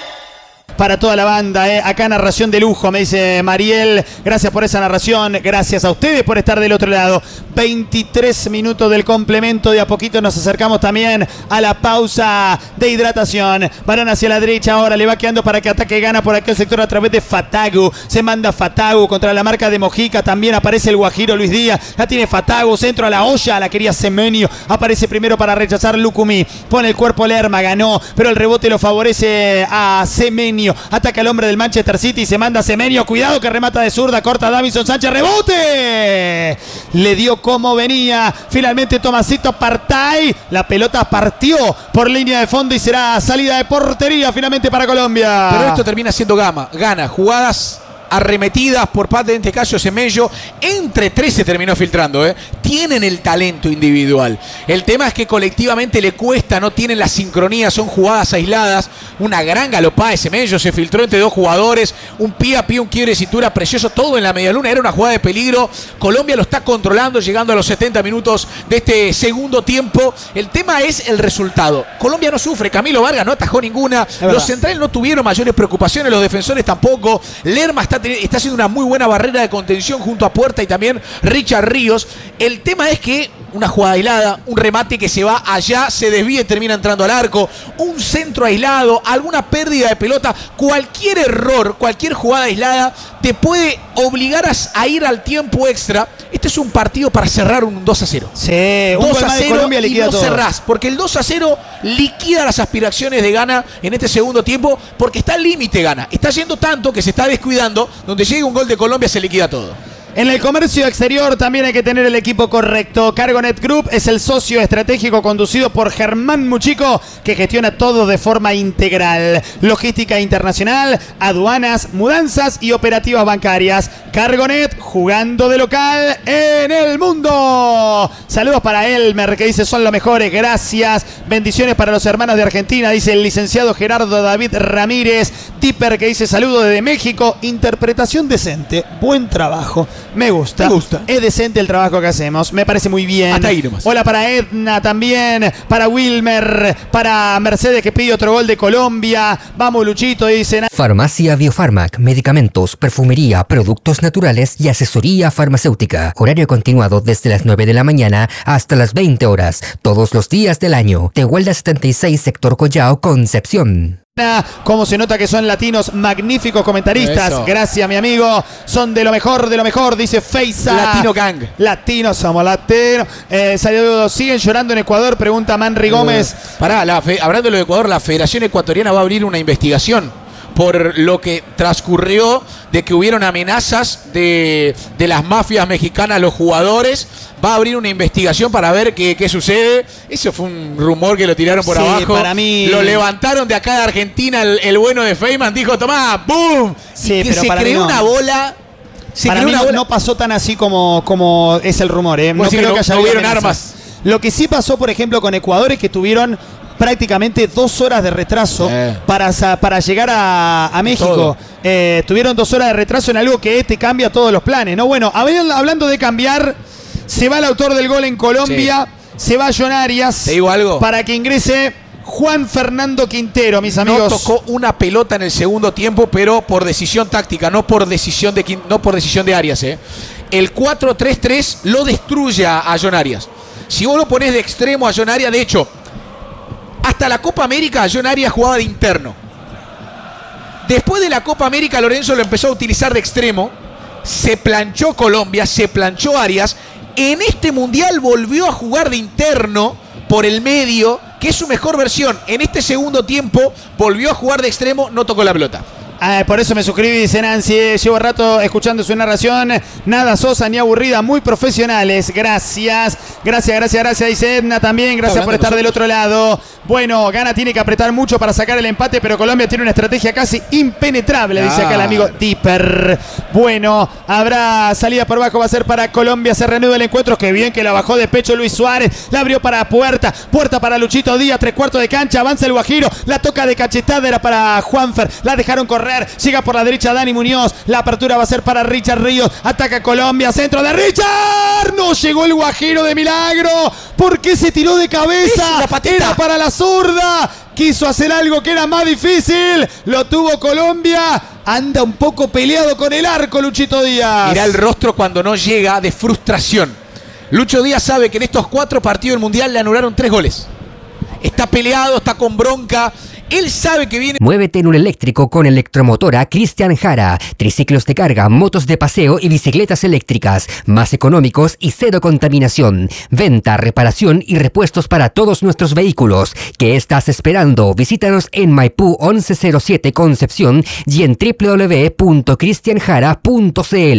Para toda la banda, eh. Acá narración de lujo, me dice Mariel. Gracias por esa narración. Gracias a ustedes por estar del otro lado. veintitrés minutos del complemento. De a poquito nos acercamos también a la pausa de hidratación. Varón hacia la derecha ahora. Le va quedando para que ataque Gana por aquel sector a través de Fatagu. Se manda Fatagu contra la marca de Mojica. También aparece el Guajiro Luis Díaz. La tiene Fatagu. Centro a la olla. La quería Semenio. Aparece primero para rechazar Lucumí. Pone el cuerpo Lerma. Ganó. Pero el rebote lo favorece a Semenio. Ataca el hombre del Manchester City. Se manda Semenio. Cuidado que remata de zurda. Corta Davinson Sánchez. ¡Rebote! Le dio como venía. Finalmente Tomasito Partay. La pelota partió por línea de fondo y será salida de portería finalmente para Colombia.
Pero esto termina siendo gama. Gana. Jugadas arremetidas por parte de este caso Semello, entre tres se terminó filtrando, ¿eh? Tienen el talento individual. El tema es que colectivamente le cuesta, no tienen la sincronía, son jugadas aisladas. Una gran galopada de Semello, se filtró entre dos jugadores, un pie a pie, un quiebre de cintura precioso, todo en la medialuna, era una jugada de peligro. Colombia lo está controlando, llegando a los setenta minutos de este segundo tiempo. El tema es el resultado. Colombia no sufre, Camilo Vargas no atajó ninguna, los centrales no tuvieron mayores preocupaciones, los defensores tampoco. Lerma está está haciendo una muy buena barrera de contención junto a Puerta y también Richard Ríos. El tema es que una jugada aislada, un remate que se va allá, se desvía y termina entrando al arco, un centro aislado, alguna pérdida de pelota, cualquier error, cualquier jugada aislada te puede obligar a, a ir al tiempo extra. Este es un partido para cerrar un dos a cero.
Sí, un
dos a cero
Colombia
y no todo. cerrás, porque el dos a cero liquida las aspiraciones de Ghana en este segundo tiempo, porque está al límite Ghana. Está yendo tanto que se está descuidando, donde llegue un gol de Colombia se liquida todo.
En el comercio exterior también hay que tener el equipo correcto. Cargonet Group es el socio estratégico conducido por Germán Muchico, que gestiona todo de forma integral. Logística internacional, aduanas, mudanzas y operativas bancarias. Cargonet, jugando de local en el mundo. Saludos para Elmer, que dice son los mejores, gracias. Bendiciones para los hermanos de Argentina, dice el licenciado Gerardo David Ramírez. Tipper, que dice saludos desde México. Interpretación decente, buen trabajo. Me gusta.
Me gusta.
Es decente el trabajo que hacemos. Me parece muy bien.
Hasta ahí nomás.
Hola para Edna también. Para Wilmer. Para Mercedes, que pide otro gol de Colombia. Vamos, Luchito, dicen.
Farmacia Biofarmac. Medicamentos, perfumería, productos naturales y asesoría farmacéutica. Horario continuado desde las nueve de la mañana hasta las veinte horas. Todos los días del año. Tehuelda setenta y seis, Sector Collao, Concepción.
Como se nota que son latinos, magníficos comentaristas.
Eso.
Gracias, mi amigo. Son de lo mejor, de lo mejor, dice Feiza.
Latino Gang.
Latinos, somos latinos. Eh, saludos. ¿Siguen llorando en Ecuador? Pregunta Manri Gómez.
Eh, pará, la fe, hablando de lo de Ecuador, la Federación Ecuatoriana va a abrir una investigación por lo que transcurrió de que hubieron amenazas de, de las mafias mexicanas a los jugadores. Va a abrir una investigación para ver qué, qué sucede. Eso fue un rumor que lo tiraron por
Sí,
abajo.
para mí-
Lo levantaron de acá de Argentina el, el bueno de Feynman. Dijo, tomá, ¡boom!
Sí,
y que
pero
se
para mí
creó
no.
una bola. Se
Para
creó
mí
una
no,
bola.
no pasó tan así como, como es el rumor. ¿eh? No
Vos decís
creo
que
que
no-
haya
no
habido
hubieron
amenazas.
armas.
Lo que sí pasó, por ejemplo, con Ecuador es que tuvieron prácticamente dos horas de retraso
Eh.
para, sa- para llegar a, a México.
Todo.
Eh, tuvieron dos horas de retraso en algo que te cambia todos los planes, ¿no? Bueno, habl- hablando de cambiar, se va el autor del gol en Colombia, se va John Arias.
¿Te digo algo?
Para que ingrese Juan Fernando Quintero, mis
No
amigos.
tocó una pelota en el segundo tiempo, pero por decisión táctica, no por decisión de, Quin- no por decisión de Arias. ¿eh? El cuatro tres tres lo destruye a, a John Arias. Si vos lo ponés de extremo a John Arias, de hecho, hasta la Copa América John Arias jugaba de interno. Después de la Copa América Lorenzo lo empezó a utilizar de extremo. Se planchó Colombia, se planchó Arias. En este Mundial volvió a jugar de interno por el medio, que es su mejor versión. En este segundo tiempo volvió a jugar de extremo, no tocó la pelota.
Ah, por eso me suscribí, dice Nancy. eh, Llevo rato escuchando su narración. Nada sosa ni aburrida, muy profesionales. Gracias. Gracias, gracias, gracias. Dice Edna también. Gracias por estar del otro lado. Bueno, Ghana tiene que apretar mucho para sacar el empate, pero Colombia tiene una estrategia casi impenetrable, dice acá el amigo Dipper. Bueno, habrá salida por bajo, va a ser para Colombia. Se reanuda el encuentro. Qué bien que la bajó de pecho Luis Suárez. La abrió para Puerta. Puerta para Luchito Díaz. Tres cuartos de cancha. Avanza el Guajiro. La toca de cachetada. Era para Juanfer. La dejaron correr. Llega por la derecha Dani Muñoz. La apertura va a ser para Richard Ríos. Ataca Colombia. Centro de Richard. No llegó el Guajiro de milagro. ¿Por qué se tiró de cabeza? Era para la zurda. Quiso hacer algo que era más difícil. Lo tuvo Colombia. Anda un poco peleado con el arco Luchito Díaz.
Mirá el rostro cuando no llega de frustración. Lucho Díaz sabe que en estos cuatro partidos del Mundial le anularon tres goles. Está peleado, está con bronca. Él sabe que viene...
Muévete en un eléctrico con Electromotora Cristian Jara. Triciclos de carga, motos de paseo y bicicletas eléctricas. Más económicos y cero contaminación. Venta, reparación y repuestos para todos nuestros vehículos. ¿Qué estás esperando? Visítanos en Maipú once cero siete Concepción y en w w w punto cristian jara punto c l.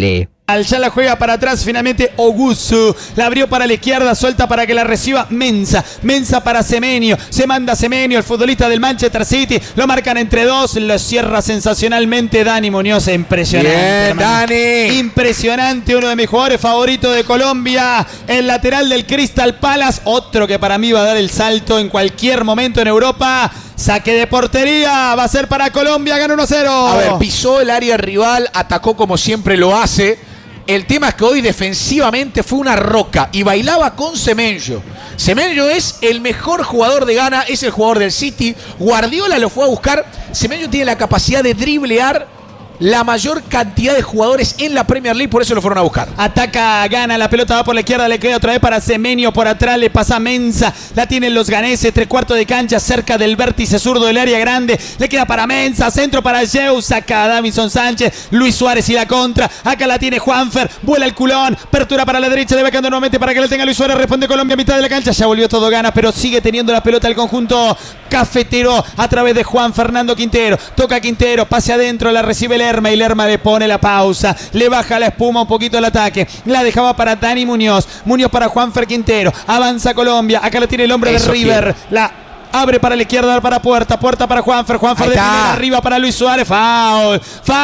Ya la juega para atrás, finalmente Ogusu. La abrió para la izquierda, suelta para que la reciba Mensah. Mensah para Semenyo. Se manda Semenyo, el futbolista del Manchester City. Lo marcan entre dos. Lo cierra sensacionalmente Dani Muñoz. Impresionante.
Bien,
hermano.
Dani.
Impresionante. Uno de mis jugadores favoritos de Colombia. El lateral del Crystal Palace. Otro que para mí va a dar el salto en cualquier momento en Europa. Saque de portería. Va a ser para Colombia. Gana uno a cero.
A ver, pisó el área rival. Atacó como siempre lo hace. El tema es que hoy defensivamente fue una roca y bailaba con Semenyo. Semenyo es el mejor jugador de Ghana, es el jugador del City. Guardiola lo fue a buscar. Semenyo tiene la capacidad de driblear la mayor cantidad de jugadores en la Premier League, por eso lo fueron a buscar.
Ataca, gana, la pelota va por la izquierda, le queda otra vez para Semenyo, por atrás le pasa Mensah, la tienen los ganeses, tres cuartos de cancha, cerca del vértice zurdo del área grande, le queda para Mensah, centro para Yeu, saca a Davinson Sánchez, Luis Suárez y la contra, acá la tiene Juanfer, vuela el culón, apertura para la derecha, debe quedando nuevamente para que le tenga Luis Suárez, responde Colombia a mitad de la cancha, ya volvió todo gana, pero sigue teniendo la pelota el conjunto cafetero a través de Juan Fernando Quintero, toca Quintero, pase adentro, la recibe Lerma y Lerma le pone la pausa, le baja la espuma un poquito el ataque, la dejaba para Dani Muñoz, Muñoz para Juanfer Quintero, avanza Colombia, acá la tiene el hombre Eso de River, quiere. la abre para la izquierda, para Puerta, Puerta para Juanfer, Juanfer de primera, arriba para Luis Suárez, foul,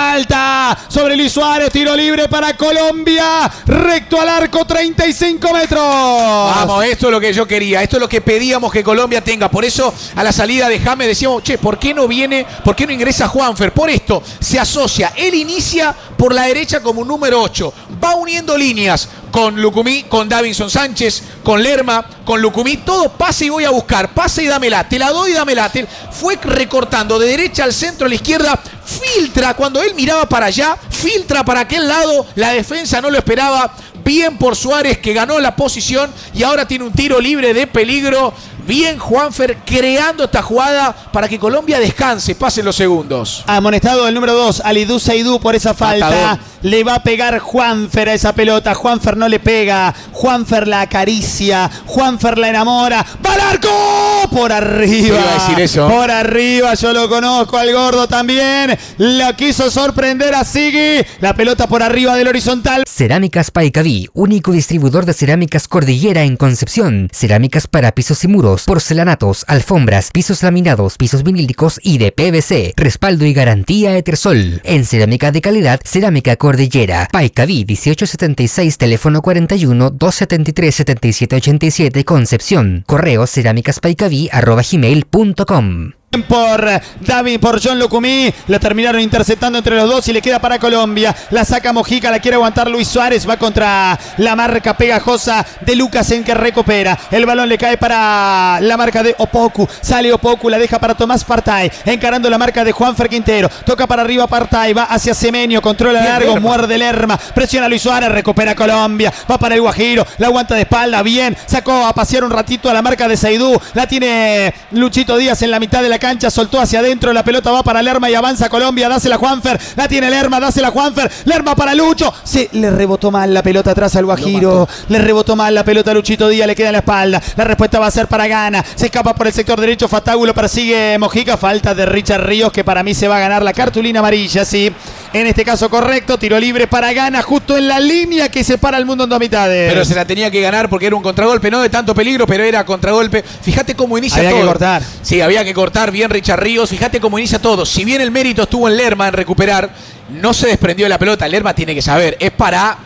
falta sobre Luis Suárez, tiro libre para Colombia, recto al arco, treinta y cinco metros.
Vamos, esto es lo que yo quería, esto es lo que pedíamos que Colombia tenga, por eso a la salida de James decíamos, che, ¿por qué no viene, por qué no ingresa Juanfer? Por esto se asocia, él inicia por la derecha como un número ocho, va uniendo líneas con Lucumí, con Davinson Sánchez, con Lerma, con Lucumí, todo pase y voy a buscar, pase y dámela. Te la doy, dámela. Te... Fue recortando de derecha al centro, a la izquierda. Filtra cuando él miraba para allá. Filtra para aquel lado. La defensa no lo esperaba. Bien por Suárez, que ganó la posición. Y ahora tiene un tiro libre de peligro. Bien Juanfer creando esta jugada para que Colombia descanse. Pasen los segundos.
Amonestado el número dos, Alidou Seydou por esa falta. Matador. Le va a pegar Juanfer a esa pelota. Juanfer no le pega. Juanfer la acaricia. Juanfer la enamora. ¡Va al arco! Por arriba.
Iba a decir eso.
Por arriba. Yo lo conozco al gordo también. Lo quiso sorprender a Sigui. La pelota por arriba del horizontal.
Cerámicas Paicaví, único distribuidor de cerámicas Cordillera en Concepción. Cerámicas para pisos y muros, porcelanatos, alfombras, pisos laminados, pisos vinílicos y de P V C. Respaldo y garantía Etersol. En cerámica de calidad, Cerámica Cordillera. Paicaví dieciocho setenta y seis, teléfono cuarenta y uno, doscientos setenta y tres, setenta y siete ochenta y siete, Concepción. Correo cerámicaspaicaví arroba gmail punto com.
Por David, por John Lucumí, la terminaron interceptando entre los dos y le queda para Colombia, la saca Mojica, la quiere aguantar Luis Suárez, va contra la marca pegajosa de Lucas en que recupera, el balón le cae para la marca de Opoku, sale Opoku, la deja para Tomás Partey, encarando la marca de Juanfer Quintero, toca para arriba Partey, va hacia Semenyo, controla largo, Lerma. Muerde Lerma, presiona Luis Suárez, recupera Colombia, va para el Guajiro, la aguanta de espalda, bien, sacó a pasear un ratito a la marca de Seydou, la tiene Luchito Díaz en la mitad de la cancha, soltó hacia adentro, la pelota va para Lerma y avanza Colombia, dásela Juanfer, la tiene Lerma, dásela Juanfer, Lerma para Lucho, se le rebotó mal la pelota atrás al Guajiro, le rebotó mal la pelota a Luchito Díaz, le queda en la espalda, la respuesta va a ser para Ghana, se escapa por el sector derecho, Fatagu lo persigue Mojica, falta de Richard Ríos que para mí se va a ganar la cartulina amarilla, sí, en este caso correcto, tiro libre para Ghana, justo en la línea que separa el mundo en dos mitades.
Pero se la tenía que ganar porque era un contragolpe, no de tanto peligro, pero era contragolpe. Fíjate cómo inicia
había
todo.
Había que cortar.
Sí, había que cortar bien Richard Ríos. Fíjate cómo inicia todo. Si bien el mérito estuvo en Lerma en recuperar, no se desprendió de la pelota. Lerma tiene que saber, es para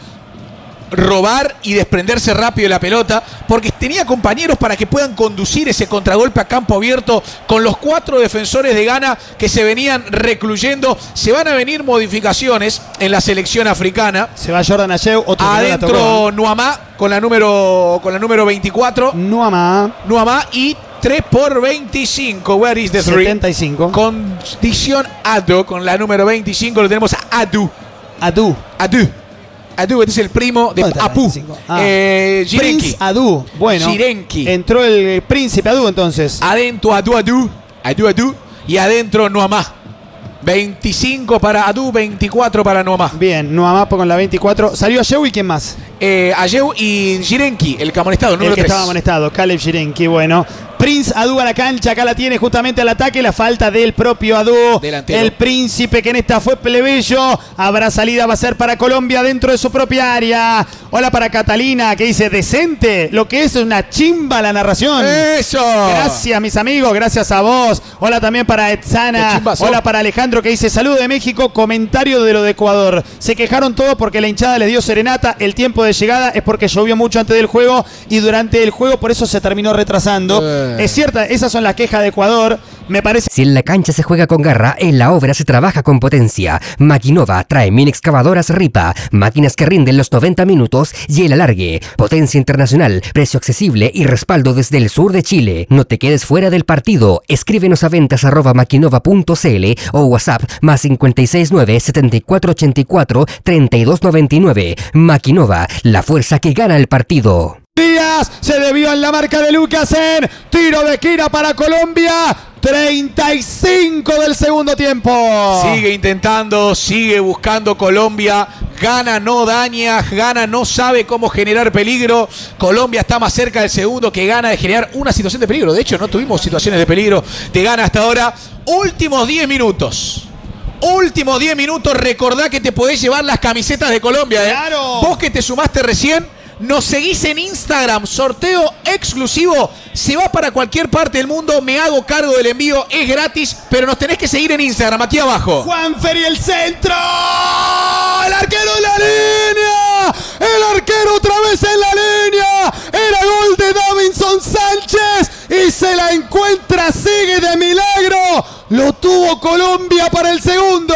robar y desprenderse rápido de la pelota, porque tenía compañeros para que puedan conducir ese contragolpe a campo abierto con los cuatro defensores de Ghana que se venían recluyendo. Se van a venir modificaciones en la selección africana.
Se va Jordan Ayew, otro
adentro Nuamá con la número con la número veinticuatro.
Nuamá.
Nuamá y tres por veinticinco. Where is the three?
setenta y cinco.
Condición Ado con la número veinticinco. Lo tenemos a Adu.
Adu.
Adu. Adu, este es el primo de Apu.
Ah.
Eh, Jirenki.
Adu. Bueno.
Jirenki.
Entró el príncipe Adu entonces.
Adentro Adu Adu. Adu Adu. Y adentro Nuamá. veinticinco para Adu, veinticuatro para Nuamá.
Bien, Nuamá con la veinticuatro. Salió Ayew y ¿quién más?
Eh, Ayew y Jirenki, el que amonestado, número
el que
tres.
estaba amonestado, Caleb Jirenki, bueno. Prince Adu a la cancha, acá la tiene justamente al ataque, la falta del propio Adu.
Delantero.
El príncipe que en esta fue plebeyo. Habrá salida, va a ser para Colombia dentro de su propia área. Hola para Catalina, que dice decente. Lo que es una chimba la narración.
¡Eso!
Gracias, mis amigos, gracias a vos. Hola también para Etzana. Hola para Alejandro, que dice saludo de México, comentario de lo de Ecuador. Se quejaron todos porque la hinchada les dio serenata. El tiempo de llegada es porque llovió mucho antes del juego y durante el juego por eso se terminó retrasando. Eh. Es cierta, esas son las quejas de Ecuador. Me parece...
Si en la cancha se juega con garra, en la obra se trabaja con potencia. Maquinova trae mini excavadoras Ripa, máquinas que rinden los noventa minutos y el alargue. Potencia internacional, precio accesible y respaldo desde el sur de Chile. No te quedes fuera del partido. Escríbenos a ventas arroba maquinova punto cl o WhatsApp más cinco seis nueve, siete cuatro ocho cuatro, tres dos nueve nueve. Maquinova, la fuerza que gana el partido.
Díaz se debió en la marca de Lucasen. Tiro de esquina para Colombia. treinta y cinco del segundo tiempo.
Sigue intentando, sigue buscando Colombia. Gana, no daña. Gana, no sabe cómo generar peligro. Colombia está más cerca del segundo que gana de generar una situación de peligro. De hecho, no tuvimos situaciones de peligro de gana hasta ahora. Últimos diez minutos. Últimos diez minutos. Recordá que te podés llevar las camisetas de Colombia. ¿eh?
Claro.
Vos que te sumaste recién. Nos seguís en Instagram, sorteo exclusivo, se va para cualquier parte del mundo, me hago cargo del envío, es gratis, pero nos tenés que seguir en Instagram, aquí abajo.
Juanfer y el centro, el arquero en la línea, el arquero otra vez en la línea, era gol de Davinson Sánchez y se la encuentra, sigue de milagro, lo tuvo Colombia para el segundo.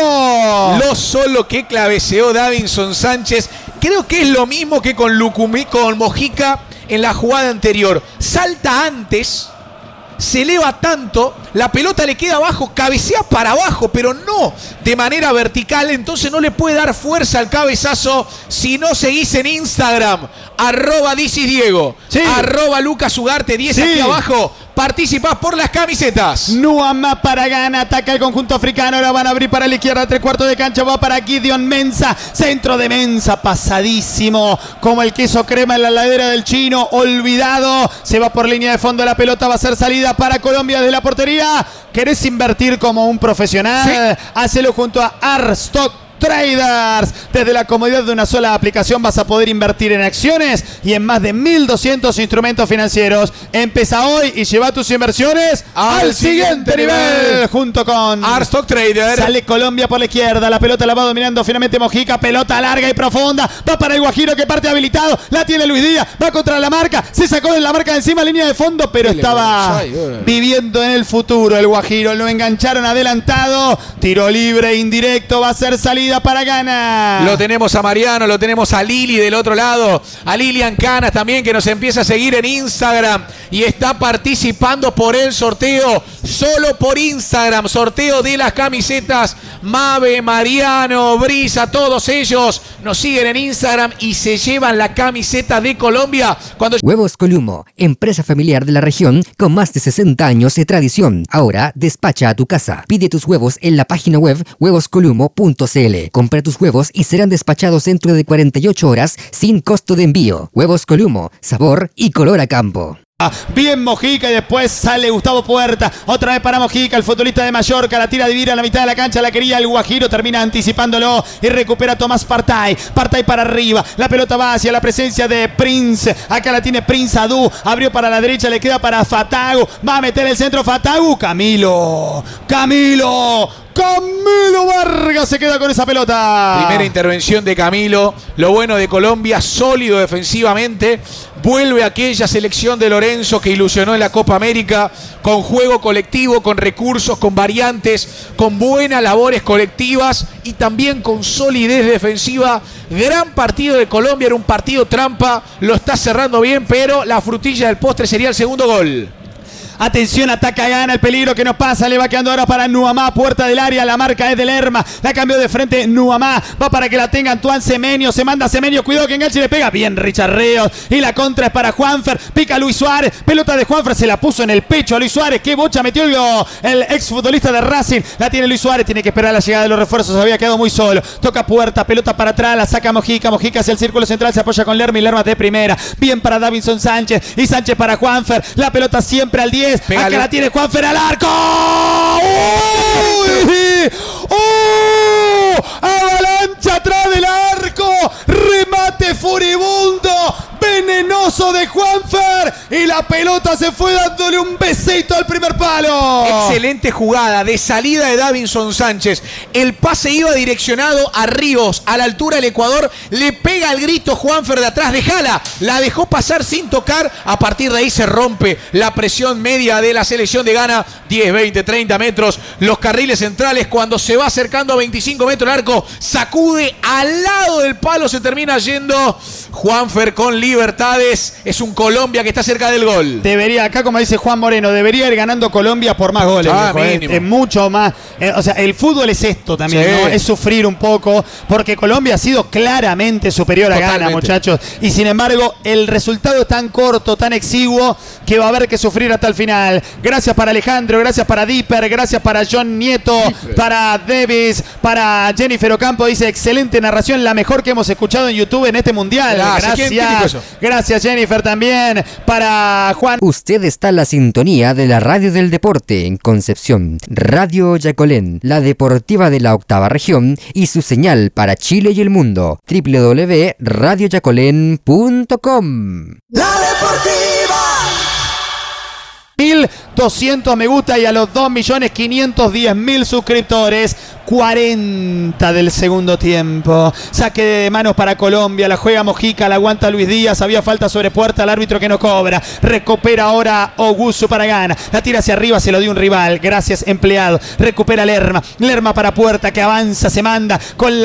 Lo solo que cabeceó Davinson Sánchez. Creo que es lo mismo que con Lucumí, con Mojica en la jugada anterior. Salta antes, se eleva tanto, la pelota le queda abajo, cabecea para abajo, pero no de manera vertical, entonces no le puede dar fuerza al cabezazo. Si no seguís en Instagram, arroba Dicis Diego, sí. arroba Lucas Ugarte diez sí. aquí abajo. Participás por las camisetas.
Nuama para Ghana, ataca el conjunto africano. Ahora van a abrir para la izquierda, tres cuartos de cancha. Va para Gideon Mensah. Centro de Mensah, pasadísimo. Como el queso crema en la ladera del chino. Olvidado. Se va por línea de fondo. La pelota va a ser salida para Colombia desde la portería. ¿Querés invertir como un profesional? Sí. Hacelo junto a Arstock Traders. Desde la comodidad de una sola aplicación vas a poder invertir en acciones y en más de mil doscientos instrumentos financieros. Empieza hoy y lleva tus inversiones al, al siguiente, siguiente nivel. nivel. Junto con
Arstock Trader.
Sale Colombia por la izquierda. La pelota la va dominando finalmente Mojica. Pelota larga y profunda. Va para el Guajiro que parte habilitado. La tiene Luis Díaz. Va contra la marca. Se sacó de la marca de encima, línea de fondo, pero estaba viviendo en el futuro el Guajiro. Lo engancharon adelantado. Tiro libre indirecto. Va a ser salida para Ghana.
Lo tenemos a Mariano, lo tenemos a Lili del otro lado, a Lilian Canas también, que nos empieza a seguir en Instagram y está participando por el sorteo, solo por Instagram, sorteo de las camisetas. Mabe, Mariano, Brisa, todos ellos nos siguen en Instagram y se llevan la camiseta de Colombia. Cuando...
Huevos Columo, empresa familiar de la región con más de sesenta años de tradición. Ahora despacha a tu casa. Pide tus huevos en la página web huevos columo punto cl. Compra tus huevos y serán despachados dentro de cuarenta y ocho horas sin costo de envío. Huevos Columo, sabor y color a campo.
Bien Mojica y después sale Gustavo Puerta. Otra vez para Mojica, el futbolista de Mallorca. La tira divina a la mitad de la cancha. La quería el Guajiro. Termina anticipándolo y recupera Tomás Partay. Partay para arriba. La pelota va hacia la presencia de Prince. Acá la tiene Prince Adu. Abrió para la derecha. Le queda para Fatagu. Va a meter el centro Fatagu. Camilo. Camilo. Camilo Vargas se queda con esa pelota.
Primera intervención de Camilo. Lo bueno de Colombia, sólido defensivamente. Vuelve aquella selección de Lorenzo que ilusionó en la Copa América, con juego colectivo, con recursos, con variantes, con buenas labores colectivas y también con solidez defensiva. Gran partido de Colombia, era un partido trampa, lo está cerrando bien, pero la frutilla del postre sería el segundo gol.
Atención, ataca Ghana, el peligro que nos pasa, le va quedando ahora para Nuamá, puerta del área, la marca es de Lerma, la cambió de frente Nuamá, va para que la tenga Antoine Semenyo, se manda Semenyo, cuidado que enganche y le pega, bien Richard Ríos, y la contra es para Juanfer, pica Luis Suárez, pelota de Juanfer, se la puso en el pecho a Luis Suárez, qué bocha metió el, el exfutbolista de Racing, la tiene Luis Suárez, tiene que esperar la llegada de los refuerzos, había quedado muy solo, toca puerta, pelota para atrás, la saca Mojica, Mojica hacia el círculo central, se apoya con Lerma y Lerma de primera, bien para Davinson Sánchez, y Sánchez para Juanfer, la pelota siempre al diez, diez.
Pégale.
Acá la tiene Juanfer al arco. ¡Uy! ¡Oh! Avalancha atrás del arco. Remate furibundo. Venenoso de Juanfer. Y la pelota se fue dándole un besito al primer palo.
Excelente jugada de salida de Davinson Sánchez. El pase iba direccionado a Ríos, a la altura del Ecuador. Le pega el grito Juanfer de atrás. Dejala. La dejó pasar sin tocar. A partir de ahí se rompe la presión media de la selección de Ghana. diez, veinte, treinta metros. Los carriles centrales, cuando se va acercando a veinticinco metros el arco, sacude al lado del palo. Se termina yendo Juanfer con libertades. Es un Colombia que está cerca del gol.
Debería, acá como dice Juan Moreno, debería ir ganando Colombia por más goles.
Ah,
viejo,
mínimo.
Es, es mucho más. Eh, o sea, el fútbol es esto también,
Sí.
¿no? Es sufrir un poco, porque Colombia ha sido claramente superior a
Totalmente.
Ghana, muchachos. Y sin embargo, el resultado es tan corto, tan exiguo, que va a haber que sufrir hasta el final. Gracias para Alejandro, gracias para Dipper, gracias para John Nieto, Dipper. Para Davis, para Jennifer Ocampo. Dice, excelente narración, la mejor que hemos escuchado en YouTube en este mundial.
Gracias. ¿Quién- quién dijo eso?
Gracias, Jennifer, también. Para Juan.
Usted está en la sintonía de la Radio del Deporte en Concepción, Radio Yacolén, la deportiva de la octava región y su señal para Chile y el mundo, doble u doble u doble u punto radio yacolén punto com.
La Deportiva.
mil doscientos me gusta y a los dos millones quinientos diez mil suscriptores. cuarenta del segundo tiempo. Saque de manos para Colombia. La juega Mojica, la aguanta Luis Díaz. Había falta sobre puerta, el árbitro que no cobra. Recupera ahora Ogusu para Ghana. La tira hacia arriba, se lo dio un rival. Gracias, empleado. Recupera Lerma. Lerma para Puerta, que avanza, se manda con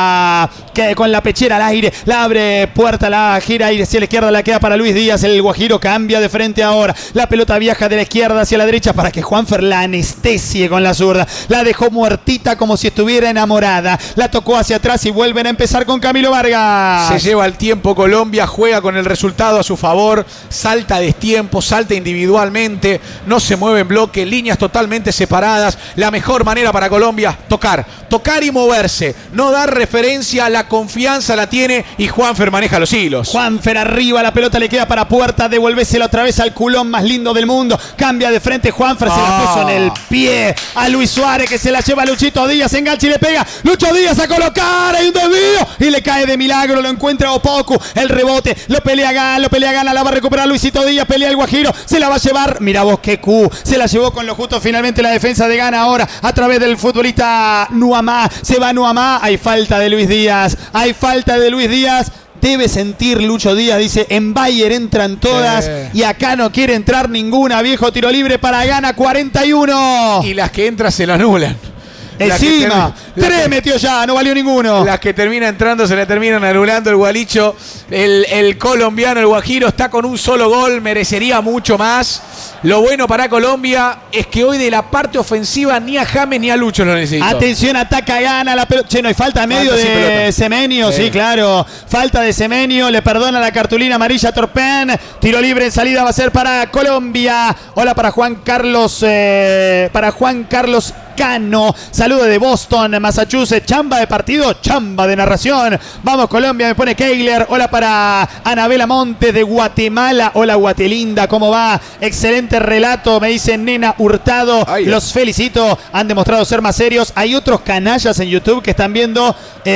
la que, con la pechera al aire. La abre Puerta, la gira y hacia la izquierda la queda para Luis Díaz. El Guajiro cambia de frente ahora. La pelota viaja de la izquierda hacia la derecha para que Juanfer la anestesie con la zurda. La dejó muertita como si estuviera enamorada. La tocó hacia atrás y vuelven a empezar con Camilo Vargas.
Se lleva el tiempo Colombia, juega con el resultado a su favor, salta a destiempo, salta individualmente, no se mueve en bloque, líneas totalmente separadas. La mejor manera para Colombia, tocar, tocar y moverse, no dar referencia, la confianza la tiene y Juanfer maneja los hilos.
Juanfer arriba, la pelota le queda para Puerta, devolvésela otra vez al culón más lindo del mundo. Cambia de frente Juanfer, se la
Ah.
puso en el pie a Luis Suárez, que se la lleva a Luchito Díaz, engancha y le pega. Lucho Díaz a colocar, hay un desvío y le cae de milagro, lo encuentra Opoku. El rebote, lo pelea Gana, lo pelea Gana, la va a recuperar Luisito Díaz, pelea el Guajiro, se la va a llevar. Mira vos qué Q, se la llevó con lo justo finalmente la defensa de Gana ahora a través del futbolista Nuamá. Se va Nuamá, hay falta de Luis Díaz, hay falta de Luis Díaz. Debe sentir Lucho Díaz, dice, en Bayer entran todas
Sí.
y acá no quiere entrar ninguna. Viejo tiro libre para Gana, cuarenta y uno.
Y las que entran se la anulan. Las que
Encima,
termi- las
tres
que-
metió ya, no valió ninguno.
Las que termina entrando se la terminan anulando el Gualicho. El, el colombiano, el Guajiro, está con un solo gol, merecería mucho más. Lo bueno para Colombia es que hoy de la parte ofensiva ni a James ni a Lucho lo necesito.
Atención, ataca Gana la pelota. Che, no hay falta en medio
Falta sin
de
pelota.
Semenio, sí.
Sí.
claro. Falta de Semenio, le perdona la cartulina amarilla a Torpen. Tiro libre en salida va a ser para Colombia. Hola para Juan Carlos, eh, para Juan Carlos Cano. Saludo de Boston, Massachusetts. Chamba de partido, chamba de narración. Vamos Colombia, me pone Keiler. Hola para Anabela Montes de Guatemala. Hola Guatelinda, ¿cómo va? Excelente relato, me dice Nena Hurtado.
Ay,
Los felicito, han demostrado ser más serios. Hay otros canallas en YouTube que están viendo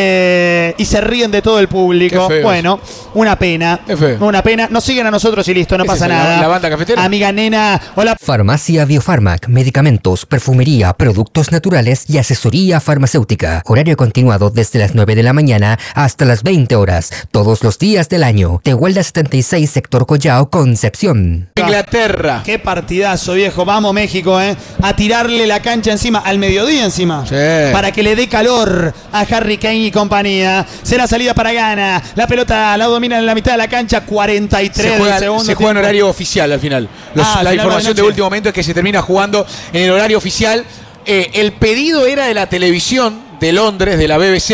eh, y se ríen de todo el público.
Qué feo.
Bueno, una pena.
Qué feo.
Una pena. Nos siguen a nosotros y listo, no
¿Qué
pasa
es eso, la-
nada.
la banda cafetera?
Amiga Nena, hola.
Farmacia Biofarmac, medicamentos, perfumería, productos naturales y asesoría farmacéutica. Horario continuado desde las nueve de la mañana hasta las veinte horas, todos los días del año. Tehuelda setenta y seis, sector Collao, Concepción.
Inglaterra.
Qué partidazo, viejo. Vamos, México, ¿eh? A tirarle la cancha encima, al mediodía encima.
Sí.
Para que le dé calor a Harry Kane y compañía. Será salida para Ghana. La pelota la domina en la mitad de la cancha, cuarenta y tres
Se juega,
del segundo
se juega en
tiempo.
horario oficial al final. Los-
Ah, al
la
final
información
de
de
noche.
último momento es que se termina jugando en el horario oficial. Eh, el pedido era de la televisión de Londres, de la B B C,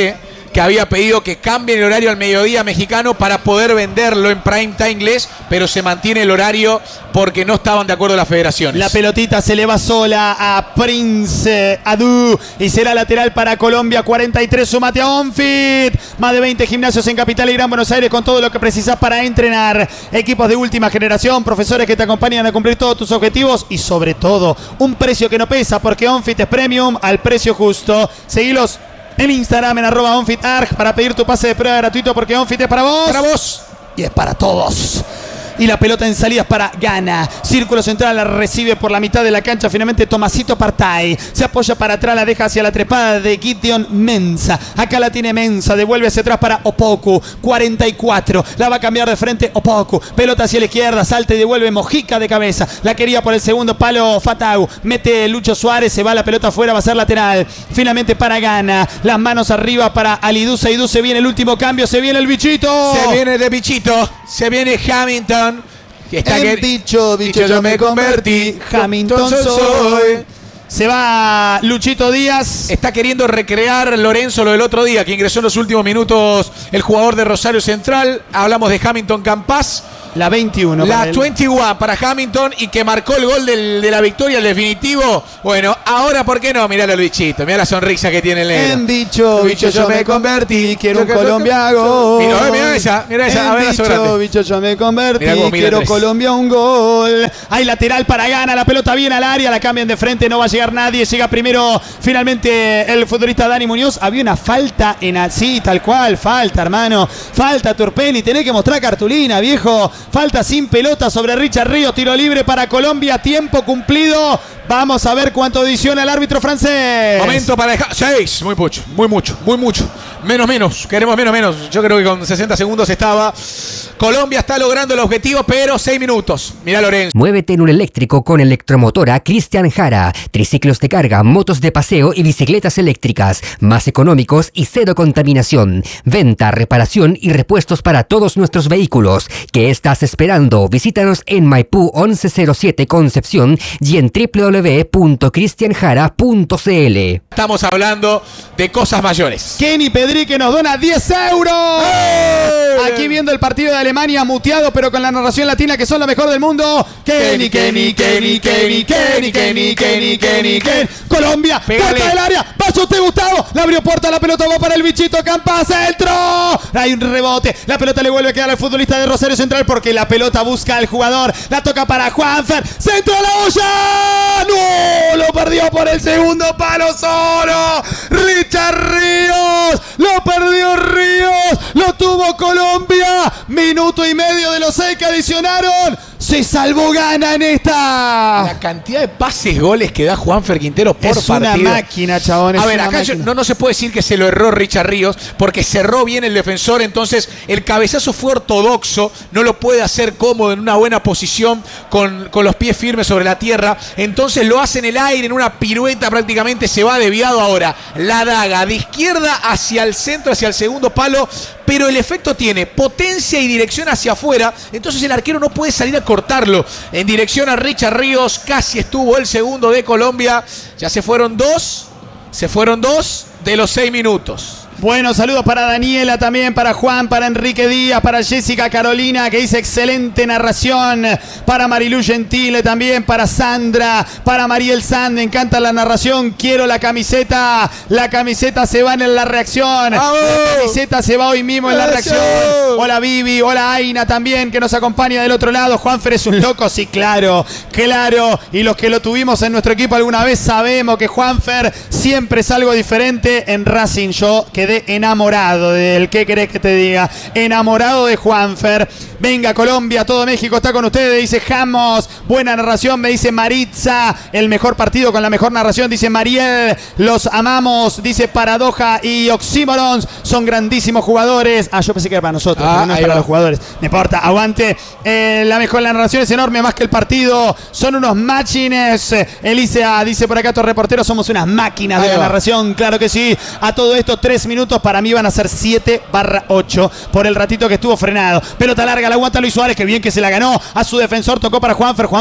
que había pedido que cambien el horario al mediodía mexicano para poder venderlo en prime time inglés, pero se mantiene el horario porque no estaban de acuerdo las federaciones.
La pelotita se le va sola a Prince Adu y será lateral para Colombia. cuarenta y tres, sumate a OnFit. Más de veinte gimnasios en Capital y Gran Buenos Aires con todo lo que precisas para entrenar. Equipos de última generación, profesores que te acompañan a cumplir todos tus objetivos y sobre todo un precio que no pesa porque OnFit es premium al precio justo. Seguilos en Instagram en arroba OnFitArg para pedir tu pase de prueba gratuito porque OnFit es para vos.
Para vos.
Y es para todos. Y la pelota en salidas para Ghana. Círculo central la recibe por la mitad de la cancha. Finalmente Tomasito Partey. Se apoya para atrás, la deja hacia la trepada de Gideon Mensah. Acá la tiene Mensah. Devuelve hacia atrás para Opoku. cuarenta y cuatro. La va a cambiar de frente Opoku. Pelota hacia la izquierda. Salta y devuelve Mojica de cabeza. La quería por el segundo palo Fatau. Mete Lucho Suárez. Se va la pelota afuera. Va a ser lateral. Finalmente para Ghana. Las manos arriba para Alidou Seydou. Se viene el último cambio. Se viene el bichito.
Se viene de bichito. Se viene Hamilton.
Está en que, bicho, bicho, yo me convertí, Hamilton soy. Se va Luchito Díaz.
Está queriendo recrear Lorenzo lo del otro día, que ingresó en los últimos minutos el jugador de Rosario Central. Hablamos de Hamilton Campas.
La veintiuno.
La veintiuno para Hamilton y que marcó el gol del, de la victoria, el definitivo. Bueno, ahora, ¿por qué no? Mirá el bichito, mirá la sonrisa que tiene el negro.
En bicho, bicho, yo me convertí, quiero un Colombia gol.
Mirá, mirá esa, mirá esa.
En bicho, bicho, yo me convertí, quiero Colombia un gol. Hay lateral para Ghana, la pelota viene al área, la cambian de frente, no va a llegar nadie. Llega primero finalmente el futbolista Dani Muñoz. Había una falta en así, tal cual, falta, hermano. Falta Turpeni, tenés que mostrar cartulina, viejo. Falta sin pelota sobre Richard Ríos. Tiro libre para Colombia. Tiempo cumplido. Vamos a ver cuánto adiciona el árbitro francés.
Momento para dejar. Seis. Muy mucho. Muy mucho. Muy mucho. Menos, menos. Queremos menos, menos. Yo creo que con sesenta segundos estaba. Colombia está logrando el objetivo, pero seis minutos. Mirá Lorenzo.
Muévete en un eléctrico con Electromotora Cristian Jara. Triciclos de carga, motos de paseo y bicicletas eléctricas. Más económicos y cero contaminación. Venta, reparación y repuestos para todos nuestros vehículos. ¿Qué estás esperando? Visítanos en Maipú once cero siete Concepción y en doble u doble u doble u punto cristian jara punto c l.
Estamos hablando de cosas mayores.
Kenny Pedrique nos dona diez euros. ¡Hey! Aquí viendo el partido de Alemania muteado, pero con la narración latina que son lo mejor del mundo. Kenny, Kenny, Kenny, Kenny, Kenny, Kenny, Kenny, Kenny, Kenny. Colombia, puerta del área. Paso usted, Gustavo. La abrió puerta, la pelota va para el bichito Campas. ¡Centro! Hay un rebote. La pelota le vuelve a quedar al futbolista de Rosario Central porque la pelota busca al jugador. La toca para Juanfer. ¡Centro a la olla! ¡No! Lo perdió por el segundo palo solo. Richard Ríos. Lo perdió Ríos. Lo tuvo Colombia. Minuto y medio de los seis que adicionaron. Se salvó Ghana en esta.
La cantidad de pases, goles que da Juanfer Quintero por
es
partido.
Es una máquina, chabón.
A ver, acá yo, no, no se puede decir que se lo erró Richard Ríos porque cerró bien el defensor. Entonces el cabezazo fue ortodoxo. No lo puede hacer cómodo en una buena posición con, con los pies firmes sobre la tierra. Entonces lo hace en el aire, en una pirueta prácticamente. Se va desviado ahora. La daga de izquierda hacia el centro, hacia el segundo palo. Pero el efecto tiene potencia y dirección hacia afuera. Entonces el arquero no puede salir a cortarlo. En dirección a Richard Ríos. Casi estuvo el segundo de Colombia. Ya se fueron dos. Se fueron dos de los seis minutos.
Bueno, saludos para Daniela también, para Juan, para Enrique Díaz, para Jessica Carolina, que dice excelente narración, para Marilu Gentile también, para Sandra, para Mariel Sand, me encanta la narración, quiero la camiseta, la camiseta se va en la reacción, ¡vamos! La camiseta se va hoy mismo en la reacción. Hola Vivi, hola Aina también, que nos acompaña del otro lado. Juanfer es un loco, sí, claro, claro, y los que lo tuvimos en nuestro equipo alguna vez sabemos que Juanfer siempre es algo diferente. En Racing yo quedé enamorado del, ¿qué querés que te diga? Enamorado de Juanfer. Venga Colombia, todo México está con ustedes, dice Jamos. Buena narración, me dice Maritza. El mejor partido con la mejor narración, dice Mariel. Los amamos, dice Paradoja y Oxymorons. Son grandísimos jugadores. Ah, yo pensé que era para nosotros, ah, pero no es para va. los jugadores. No importa, aguante. Eh, la mejor la narración es enorme, más que el partido. Son unos machines. Elisa dice por acá, estos reporteros somos unas máquinas ahí de la va. narración. Claro que sí. A todo esto, tres minutos. Para mí van a ser siete barra ocho por el ratito que estuvo frenado. Pelota larga, la aguanta Luis Suárez, que bien que se la ganó. A su defensor tocó para Juanfer. Juanfer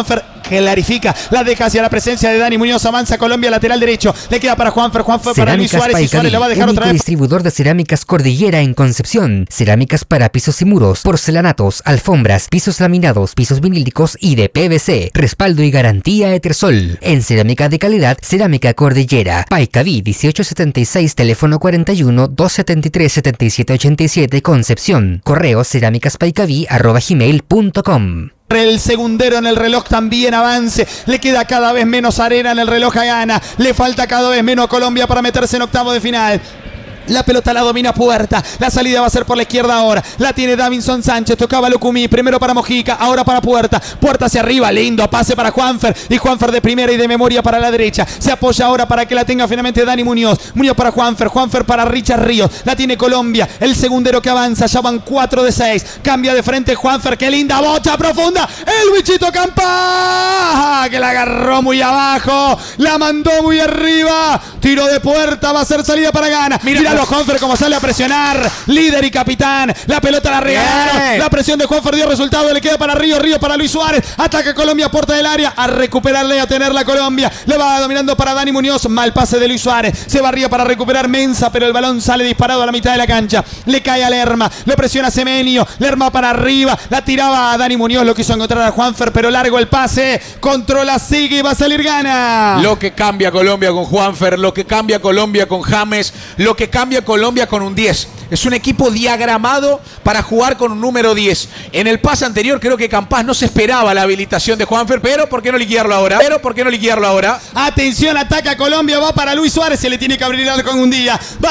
clarifica, la deja hacia la presencia de Dani Muñoz, avanza Colombia, lateral derecho, le queda para Juanfer, Juanfer para Luis Suárez, y Suárez le va a dejar
único
otra vez.
Distribuidor de cerámicas Cordillera en Concepción, cerámicas para pisos y muros, porcelanatos, alfombras, pisos laminados, pisos vinílicos y de P V C, respaldo y garantía Etersol. En cerámica de calidad, Cerámica Cordillera, Paicaví dieciocho setenta y seis, teléfono cuarenta y uno, doscientos setenta y tres, setenta y siete ochenta y siete, Concepción, correo cerámicaspaicaví arroba gmail punto com.
El segundero en el reloj también avance. Le queda cada vez menos arena en el reloj a Gana. Le falta cada vez menos a Colombia para meterse en octavo de final. La pelota la domina Puerta. La salida va a ser por la izquierda ahora. La tiene Davinson Sánchez. Tocaba Lucumí. Primero para Mojica. Ahora para Puerta. Puerta hacia arriba. Lindo pase para Juanfer. Y Juanfer de primera y de memoria para la derecha. Se apoya ahora para que la tenga finalmente Dani Muñoz. Muñoz para Juanfer. Juanfer para Richard Ríos. La tiene Colombia. El segundero que avanza. Ya van cuatro de seis. Cambia de frente Juanfer. Qué linda bocha profunda. El bichito Campa. Que la agarró muy abajo. La mandó muy arriba. Tiro de Puerta. Va a ser salida para Gana. Mira Juanfer como sale a presionar, líder y capitán, la pelota la regalaron, la presión de Juanfer dio resultado, le queda para Río, Río para Luis Suárez, ataca Colombia, puerta del área, a recuperarle, a tener la Colombia, le va dominando para Dani Muñoz, mal pase de Luis Suárez, se va arriba para recuperar Mensa, pero el balón sale disparado a la mitad de la cancha, le cae a Lerma, le presiona Semenio, Lerma para arriba, la tiraba a Dani Muñoz, lo quiso encontrar a Juanfer, pero largo el pase, controla, sigue y va a salir Gana.
Lo que cambia Colombia con Juanfer, lo que cambia Colombia con James, lo que cambia Colombia con un diez. Es un equipo diagramado para jugar con un número diez. En el pase anterior creo que Campas no se esperaba la habilitación de Juanfer, pero ¿por qué no liquidarlo ahora? Pero ¿por qué no liquidarlo ahora?
Atención, ataca Colombia, va para Luis Suárez, se le tiene que abrir con un día. Va